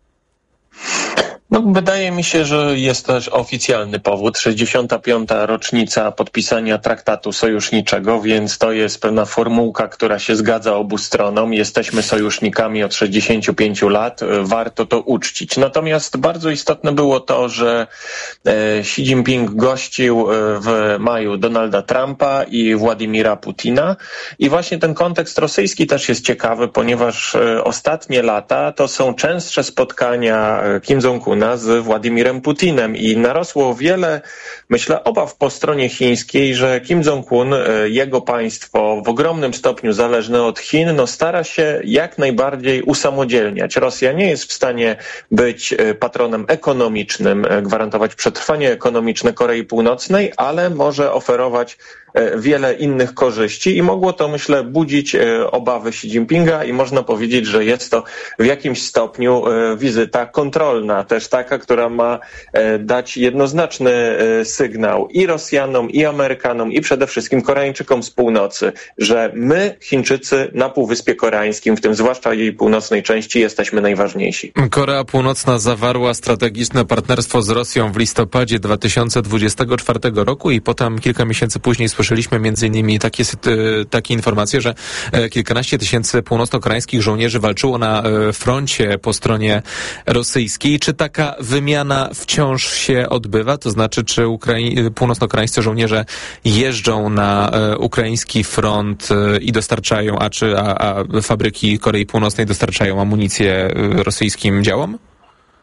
Wydaje mi się, że jest też oficjalny powód. 65. rocznica podpisania traktatu sojuszniczego, więc to jest pewna formułka, która się zgadza obu stronom. Jesteśmy sojusznikami od 65 lat. Warto to uczcić. Natomiast bardzo istotne było to, że Xi Jinping gościł w maju Donalda Trumpa i Władimira Putina. I właśnie ten kontekst rosyjski też jest ciekawy, ponieważ ostatnie lata to są częstsze spotkania Kim Jong-una z Władimirem Putinem i narosło wiele, myślę, obaw po stronie chińskiej, że Kim Jong-un, jego państwo w ogromnym stopniu zależne od Chin, stara się jak najbardziej usamodzielniać. Rosja nie jest w stanie być patronem ekonomicznym, gwarantować przetrwanie ekonomiczne Korei Północnej, ale może oferować wiele innych korzyści i mogło to, myślę, budzić obawy Xi Jinpinga i można powiedzieć, że jest to w jakimś stopniu wizyta kontrolna, też taka, która ma dać jednoznaczny sygnał i Rosjanom, i Amerykanom, i przede wszystkim Koreańczykom z północy, że my, Chińczycy na Półwyspie Koreańskim, w tym zwłaszcza jej północnej części, jesteśmy najważniejsi. Korea Północna zawarła strategiczne partnerstwo z Rosją w listopadzie 2024 roku i potem kilka miesięcy później słyszeliśmy m.in. takie informacje, że kilkanaście tysięcy północno-koreańskich żołnierzy walczyło na froncie po stronie rosyjskiej. Czy taka wymiana wciąż się odbywa? To znaczy, czy północno-koreańscy żołnierze jeżdżą na ukraiński front i dostarczają, a fabryki Korei Północnej dostarczają amunicję rosyjskim działom?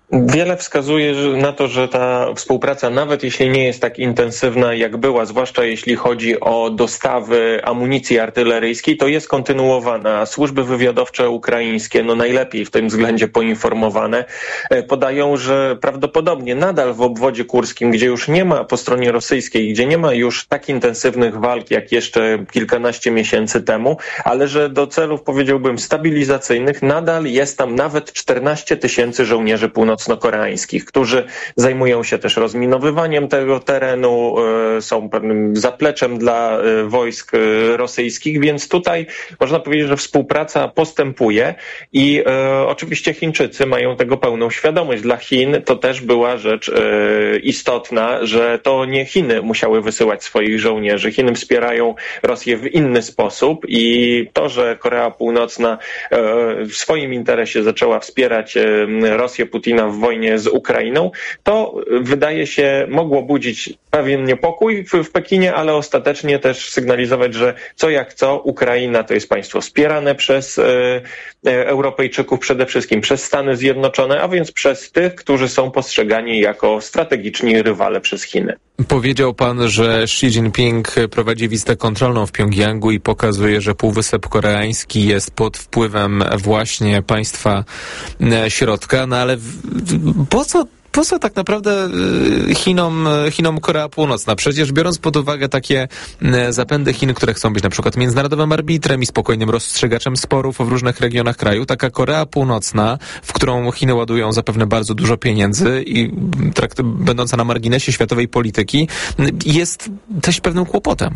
Wiele wskazuje na to, że ta współpraca, nawet jeśli nie jest tak intensywna jak była, zwłaszcza jeśli chodzi o dostawy amunicji artyleryjskiej, to jest kontynuowana. Służby wywiadowcze ukraińskie, najlepiej w tym względzie poinformowane, podają, że prawdopodobnie nadal w obwodzie kurskim, gdzie już nie ma po stronie rosyjskiej, gdzie nie ma już tak intensywnych walk jak jeszcze kilkanaście miesięcy temu, ale że do celów, powiedziałbym, stabilizacyjnych nadal jest tam nawet 14 000 żołnierzy północno-koreańskich, którzy zajmują się też rozminowywaniem tego terenu, są pewnym zapleczem dla wojsk rosyjskich, więc tutaj można powiedzieć, że współpraca postępuje i oczywiście Chińczycy mają tego pełną świadomość. Dla Chin to też była rzecz istotna, że to nie Chiny musiały wysyłać swoich żołnierzy. Chiny wspierają Rosję w inny sposób i to, że Korea Północna w swoim interesie zaczęła wspierać Rosję Putina w wojnie z Ukrainą, to wydaje się mogło budzić pewien niepokój w Pekinie, ale ostatecznie też sygnalizować, że co jak co, Ukraina to jest państwo wspierane przez Europejczyków, przede wszystkim przez Stany Zjednoczone, a więc przez tych, którzy są postrzegani jako strategiczni rywale przez Chiny. Powiedział pan, że Xi Jinping prowadzi wizytę kontrolną w Pjongjangu i pokazuje, że Półwysep Koreański jest pod wpływem właśnie państwa środka, ale po co tak naprawdę Chinom Korea Północna? Przecież biorąc pod uwagę takie zapędy Chin, które chcą być na przykład międzynarodowym arbitrem i spokojnym rozstrzygaczem sporów w różnych regionach kraju, taka Korea Północna, w którą Chiny ładują zapewne bardzo dużo pieniędzy i będąca na marginesie światowej polityki, jest też pewnym kłopotem.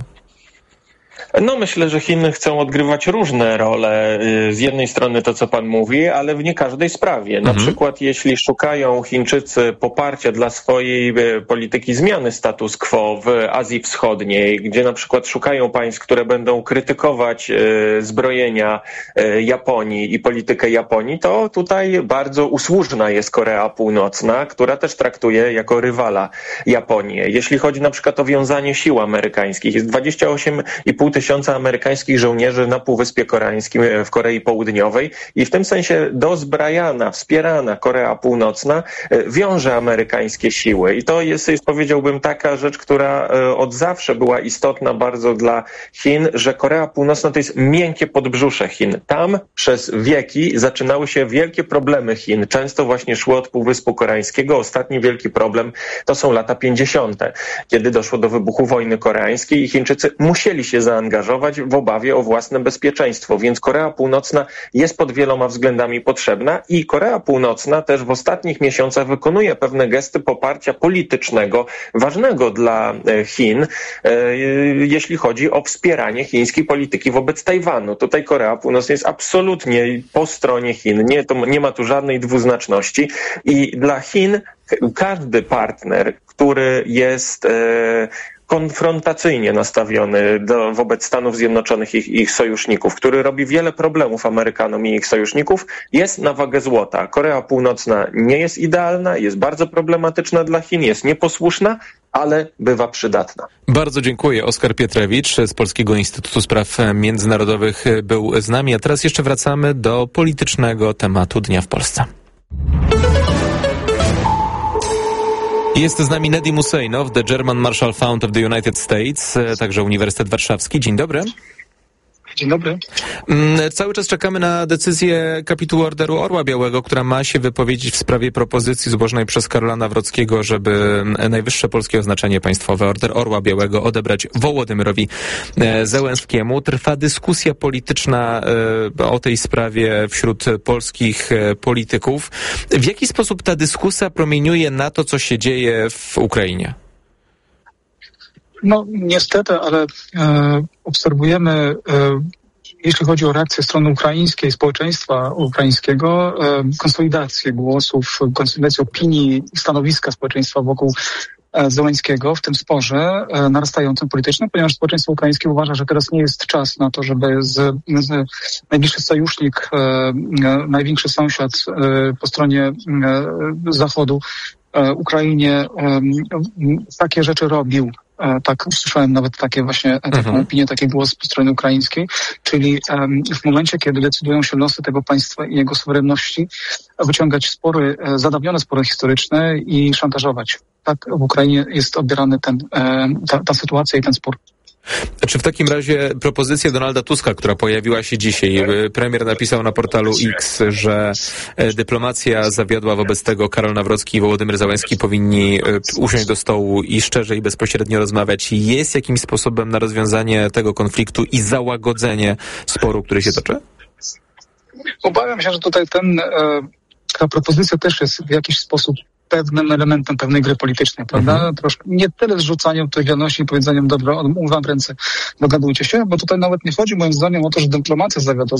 Myślę, że Chiny chcą odgrywać różne role. Z jednej strony to, co pan mówi, ale w nie każdej sprawie. Na przykład jeśli szukają Chińczycy poparcia dla swojej polityki zmiany status quo w Azji Wschodniej, gdzie na przykład szukają państw, które będą krytykować zbrojenia Japonii i politykę Japonii, to tutaj bardzo usłużna jest Korea Północna, która też traktuje jako rywala Japonię. Jeśli chodzi na przykład o wiązanie sił amerykańskich, jest 28,5 tysiąca amerykańskich żołnierzy na Półwyspie Koreańskim w Korei Południowej i w tym sensie dozbrajana, wspierana Korea Północna wiąże amerykańskie siły. I to jest powiedziałbym, taka rzecz, która od zawsze była istotna bardzo dla Chin, że Korea Północna to jest miękkie podbrzusze Chin. Tam przez wieki zaczynały się wielkie problemy Chin. Często właśnie szły od Półwyspu Koreańskiego. Ostatni wielki problem to są lata 50., kiedy doszło do wybuchu wojny koreańskiej i Chińczycy musieli się zaangażować w obawie o własne bezpieczeństwo, więc Korea Północna jest pod wieloma względami potrzebna i Korea Północna też w ostatnich miesiącach wykonuje pewne gesty poparcia politycznego, ważnego dla Chin, jeśli chodzi o wspieranie chińskiej polityki wobec Tajwanu. Tutaj Korea Północna jest absolutnie po stronie Chin, nie ma tu żadnej dwuznaczności i dla Chin każdy partner, który jest konfrontacyjnie nastawiony wobec Stanów Zjednoczonych i ich sojuszników, który robi wiele problemów Amerykanom i ich sojuszników, jest na wagę złota. Korea Północna nie jest idealna, jest bardzo problematyczna dla Chin, jest nieposłuszna, ale bywa przydatna. Bardzo dziękuję. Oskar Pietrewicz z Polskiego Instytutu Spraw Międzynarodowych był z nami, a teraz jeszcze wracamy do politycznego tematu dnia w Polsce. Jest z nami Nedim Husseinow, The German Marshall Fund of the United States, także Uniwersytet Warszawski. Dzień dobry. Dzień dobry. Cały czas czekamy na decyzję kapitułu Orderu Orła Białego, która ma się wypowiedzieć w sprawie propozycji złożonej przez Karola Nawrockiego, żeby najwyższe polskie oznaczenie państwowe, Order Orła Białego, odebrać Wołodymyrowi Zełenskiemu. Trwa dyskusja polityczna o tej sprawie wśród polskich polityków. W jaki sposób ta dyskusja promieniuje na to, co się dzieje w Ukrainie? Niestety, ale obserwujemy, jeśli chodzi o reakcję strony ukraińskiej, społeczeństwa ukraińskiego, konsolidację głosów, konsolidację opinii, stanowiska społeczeństwa wokół Zełenskiego w tym sporze narastającym politycznym, ponieważ społeczeństwo ukraińskie uważa, że teraz nie jest czas na to, żeby najbliższy sojusznik, największy sąsiad po stronie Zachodu Ukrainie takie rzeczy robił. Tak, usłyszałem nawet takie właśnie taką opinię, taki głos po stronie ukraińskiej, czyli w momencie, kiedy decydują się losy tego państwa i jego suwerenności, wyciągać spory, zadawnione spory historyczne i szantażować. Tak w Ukrainie jest odbierany ta sytuacja i ten spór. Czy w takim razie propozycja Donalda Tuska, która pojawiła się dzisiaj, premier napisał na portalu X, że dyplomacja zawiodła, wobec tego Karol Nawrocki i Wołodymyr Zełenski powinni usiąść do stołu i szczerze i bezpośrednio rozmawiać, jest jakimś sposobem na rozwiązanie tego konfliktu i załagodzenie sporu, który się toczy? Obawiam się, że tutaj ta propozycja też jest w jakiś sposób pewnym elementem pewnej gry politycznej, prawda? Troszkę nie tyle zrzucaniem odpowiedzialności i powiedzeniem, dobra, umywam ręce, dogadujcie się, bo tutaj nawet nie chodzi moim zdaniem o to, że dyplomacja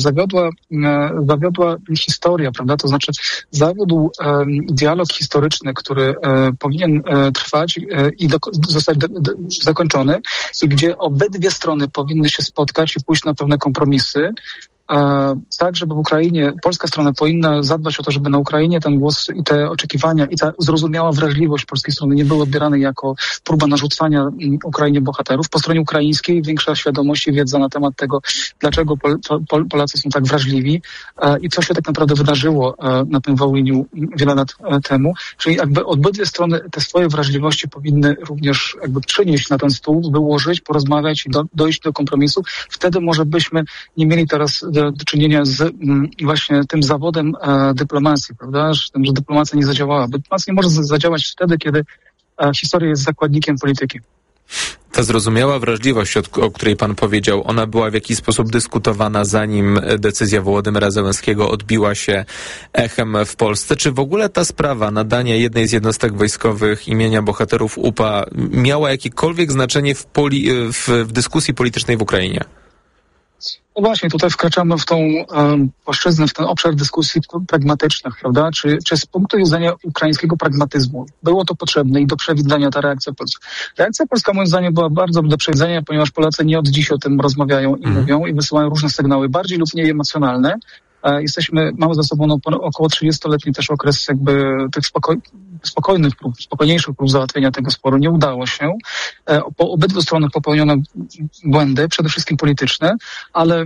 zawiodła historia, prawda? To znaczy zawiódł dialog historyczny, który powinien trwać i zostać zakończony i gdzie obydwie strony powinny się spotkać i pójść na pewne kompromisy, tak, żeby w Ukrainie, polska strona powinna zadbać o to, żeby na Ukrainie ten głos i te oczekiwania i ta zrozumiała wrażliwość polskiej strony nie były odbierane jako próba narzucania Ukrainie bohaterów. Po stronie ukraińskiej większa świadomość i wiedza na temat tego, dlaczego Polacy są tak wrażliwi i co się tak naprawdę wydarzyło na tym Wołyniu wiele lat temu. Czyli jakby obydwie strony te swoje wrażliwości powinny również jakby przynieść na ten stół, wyłożyć, porozmawiać i dojść do kompromisu. Wtedy może byśmy nie mieli teraz do czynienia z właśnie tym zawodem dyplomacji, prawda? Że dyplomacja nie zadziałała. Dyplomacja nie może zadziałać wtedy, kiedy historia jest zakładnikiem polityki. Ta zrozumiała wrażliwość, o której pan powiedział, ona była w jakiś sposób dyskutowana, zanim decyzja Wołodymyra Zełenskiego odbiła się echem w Polsce. Czy w ogóle ta sprawa nadania jednej z jednostek wojskowych imienia bohaterów UPA miała jakiekolwiek znaczenie w dyskusji politycznej w Ukrainie? No właśnie, tutaj wkraczamy w tą płaszczyznę, w ten obszar dyskusji pragmatycznych, prawda? Czy z punktu widzenia ukraińskiego pragmatyzmu było to potrzebne i do przewidzenia ta reakcja polska? Reakcja polska moim zdaniem była bardzo do przewidzenia, ponieważ Polacy nie od dziś o tym rozmawiają i mówią i wysyłają różne sygnały, bardziej lub mniej emocjonalne. Mamy za sobą około 30-letni też okres jakby tych spokojniejszych prób załatwienia tego sporu. Nie udało się. Po obydwu stronach popełniono błędy, przede wszystkim polityczne, ale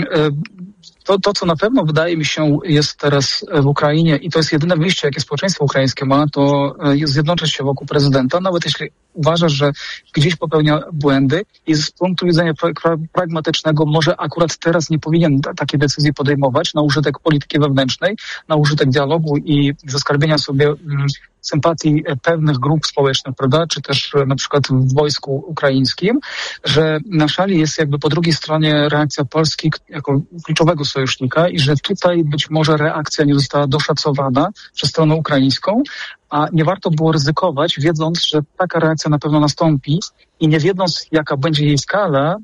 to, co na pewno wydaje mi się jest teraz w Ukrainie i to jest jedyne wyjście, jakie społeczeństwo ukraińskie ma, to jest zjednoczyć się wokół prezydenta, nawet jeśli uważa, że gdzieś popełnia błędy i z punktu widzenia pragmatycznego może akurat teraz nie powinien takiej decyzji podejmować na użytek polityki wewnętrznej, na użytek dialogu i zaskarbienia sobie sympatii pewnych grup społecznych, prawda, czy też na przykład w wojsku ukraińskim, że na szali jest jakby po drugiej stronie reakcja Polski jako kluczowego sojusznika i że tutaj być może reakcja nie została doszacowana przez stronę ukraińską, a nie warto było ryzykować, wiedząc, że taka reakcja na pewno nastąpi i nie wiedząc, jaka będzie jej skala,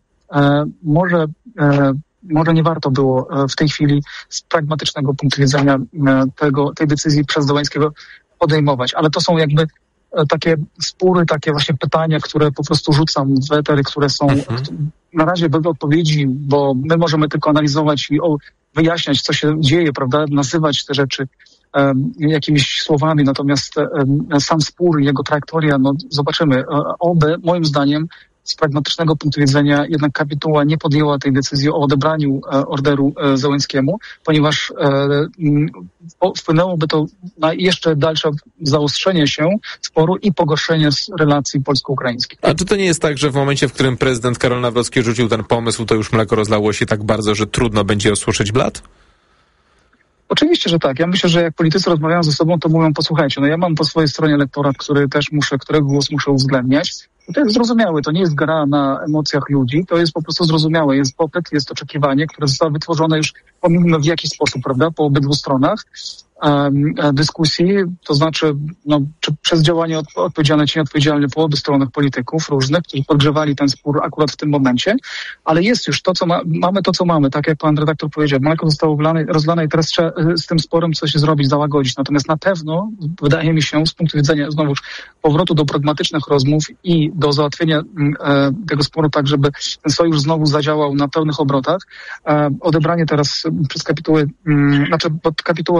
może nie warto było w tej chwili z pragmatycznego punktu widzenia tej decyzji przez Zełenskiego podejmować. Ale to są jakby takie spory, takie właśnie pytania, które po prostu rzucam w etery, które są na razie bez odpowiedzi, bo my możemy tylko analizować i wyjaśniać, co się dzieje, prawda, nazywać te rzeczy jakimiś słowami, natomiast sam spór i jego trajektoria, no zobaczymy. Moim zdaniem z pragmatycznego punktu widzenia jednak kapituła nie podjęła tej decyzji o odebraniu orderu Zełenskiemu, ponieważ wpłynęłoby to na jeszcze dalsze zaostrzenie się sporu i pogorszenie relacji polsko-ukraińskich. A czy to nie jest tak, że w momencie, w którym prezydent Karol Nawrocki rzucił ten pomysł, to już mleko rozlało się tak bardzo, że trudno będzie osuszyć blat? Oczywiście, że tak. Ja myślę, że jak politycy rozmawiają ze sobą, to mówią, posłuchajcie, no ja mam po swojej stronie elektorat, którego głos muszę uwzględniać. I to jest zrozumiałe, to nie jest gra na emocjach ludzi, to jest po prostu zrozumiałe. Jest popyt, jest oczekiwanie, które zostało wytworzone już pomimo w jakiś sposób, prawda, po obydwu stronach dyskusji, to znaczy, no, czy przez działanie odpowiedzialne czy nieodpowiedzialne po obu stronach polityków różnych, którzy podgrzewali ten spór akurat w tym momencie, ale jest już to, co mamy to, co mamy, tak jak pan redaktor powiedział, mleko zostało rozlane i teraz trzeba z tym sporem coś zrobić, załagodzić. Natomiast na pewno, wydaje mi się, z punktu widzenia znowuż powrotu do pragmatycznych rozmów i do załatwienia tego sporu tak, żeby ten sojusz znowu zadziałał na pełnych obrotach, odebranie teraz przez kapitułę, pod kapitułę znowu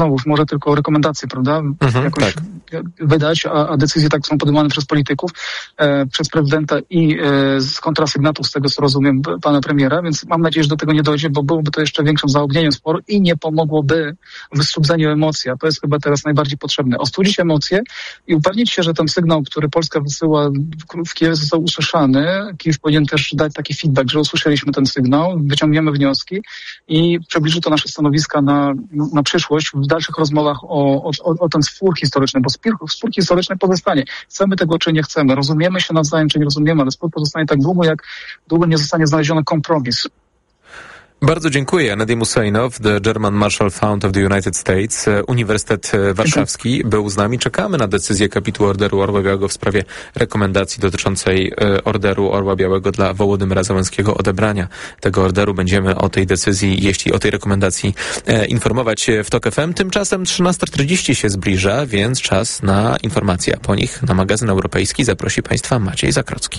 znowuż może tylko rekomendacje, prawda? Jakoś wydać, a decyzje tak są podejmowane przez polityków, przez prezydenta i z kontrasygnatów, z tego co rozumiem, pana premiera, więc mam nadzieję, że do tego nie dojdzie, bo byłoby to jeszcze większym zaognieniem sporu i nie pomogłoby w wystudzeniu emocji, a to jest chyba teraz najbardziej potrzebne. Ostudzić emocje i upewnić się, że ten sygnał, który Polska wysyła w Kijowie, został usłyszany. Kijów powinien też dać taki feedback, że usłyszeliśmy ten sygnał, wyciągniemy wnioski i przybliży to nasze stanowiska na przyszłość w dalszych rozmowach o ten spór historyczny, bo spór historyczny pozostanie. Chcemy tego, czy nie chcemy. Rozumiemy się nawzajem, czy nie rozumiemy, ale spór pozostanie tak długo, jak długo nie zostanie znaleziony kompromis. Bardzo dziękuję. Nadim Hussainow, The German Marshall Fund of the United States, Uniwersytet Warszawski był z nami. Czekamy na decyzję kapitułu Orderu Orła Białego w sprawie rekomendacji dotyczącej Orderu Orła Białego dla Wołodymyra Zełenskiego. Odebrania tego orderu będziemy o tej decyzji, jeśli o tej rekomendacji informować w TOK FM. Tymczasem 13:40 się zbliża, więc czas na informacje. Po nich na magazyn europejski zaprosi Państwa Maciej Zakrocki.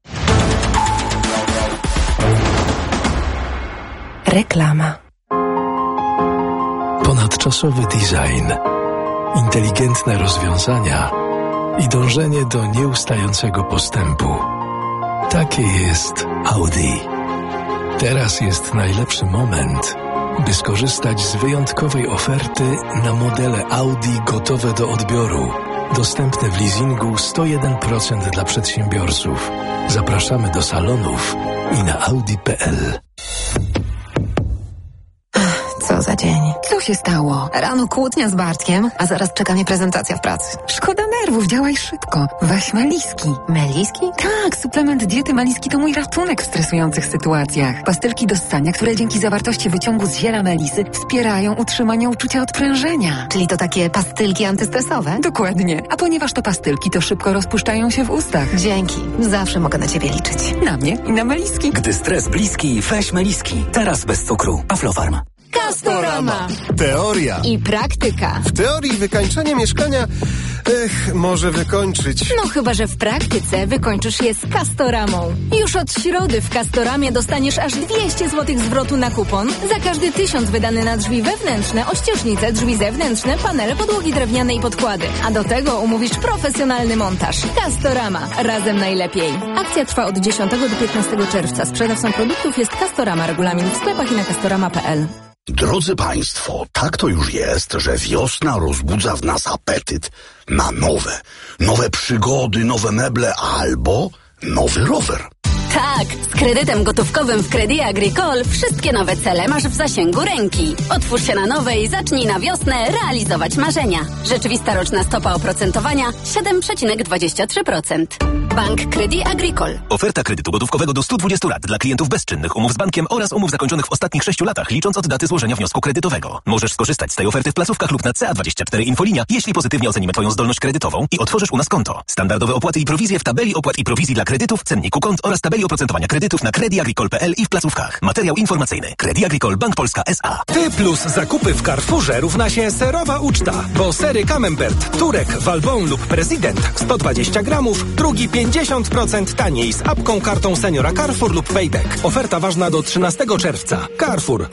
Reklama. Ponadczasowy design, inteligentne rozwiązania i dążenie do nieustającego postępu. Takie jest Audi. Teraz jest najlepszy moment, by skorzystać z wyjątkowej oferty na modele Audi gotowe do odbioru. Dostępne w leasingu 101% dla przedsiębiorców. Zapraszamy do salonów i na audi.pl. Co za dzień. Co się stało? Rano kłótnia z Bartkiem, a zaraz czeka mnie prezentacja w pracy. Szkoda nerwów, działaj szybko. Weź Meliski. Meliski? Tak, suplement diety Meliski to mój ratunek w stresujących sytuacjach. Pastylki do ssania, które dzięki zawartości wyciągu z ziela melisy wspierają utrzymanie uczucia odprężenia. Czyli to takie pastylki antystresowe? Dokładnie. A ponieważ to pastylki, to szybko rozpuszczają się w ustach. Dzięki. Zawsze mogę na ciebie liczyć. Na mnie i na Meliski. Gdy stres bliski, weź Meliski. Teraz bez cukru. Aflofarm. Castorama. Teoria. I praktyka. W teorii wykańczenie mieszkania może wykończyć. No chyba, że w praktyce wykończysz je z Castoramą. Już od środy w Castoramie dostaniesz aż 200 zł zwrotu na kupon za każdy 1000 wydany na drzwi wewnętrzne, ościeżnice, drzwi zewnętrzne, panele, podłogi drewniane i podkłady. A do tego umówisz profesjonalny montaż. Castorama. Razem najlepiej. Akcja trwa od 10 do 15 czerwca. Sprzedawcą produktów jest Castorama. Regulamin w sklepach i na castorama.pl. Drodzy Państwo, tak to już jest, że wiosna rozbudza w nas apetyt na nowe przygody, nowe meble albo nowy rower. Tak, z kredytem gotówkowym w Crédit Agricole wszystkie nowe cele masz w zasięgu ręki. Otwórz się na nowe i zacznij na wiosnę realizować marzenia. Rzeczywista roczna stopa oprocentowania 7,23%. Bank Crédit Agricole. Oferta kredytu gotówkowego do 120 lat dla klientów bezczynnych, umów z bankiem oraz umów zakończonych w ostatnich 6 latach, licząc od daty złożenia wniosku kredytowego. Możesz skorzystać z tej oferty w placówkach lub na CA24 Infolinia, jeśli pozytywnie ocenimy Twoją zdolność kredytową i otworzysz u nas konto. Standardowe opłaty i prowizje w tabeli opłat i prowizji dla kredytów, cenniku kont oraz tabeli oprocentowania kredytów na crediagricole.pl i w placówkach. Materiał informacyjny. Crédit Agricole Bank Polska S.A. Ty plus zakupy w Carrefourze równa się serowa uczta, bo sery Camembert, Turek, Valbon lub Prezydent 120 gramów, drugi 50% taniej z apką, kartą seniora Carrefour lub Payback. Oferta ważna do 13 czerwca. Carrefour.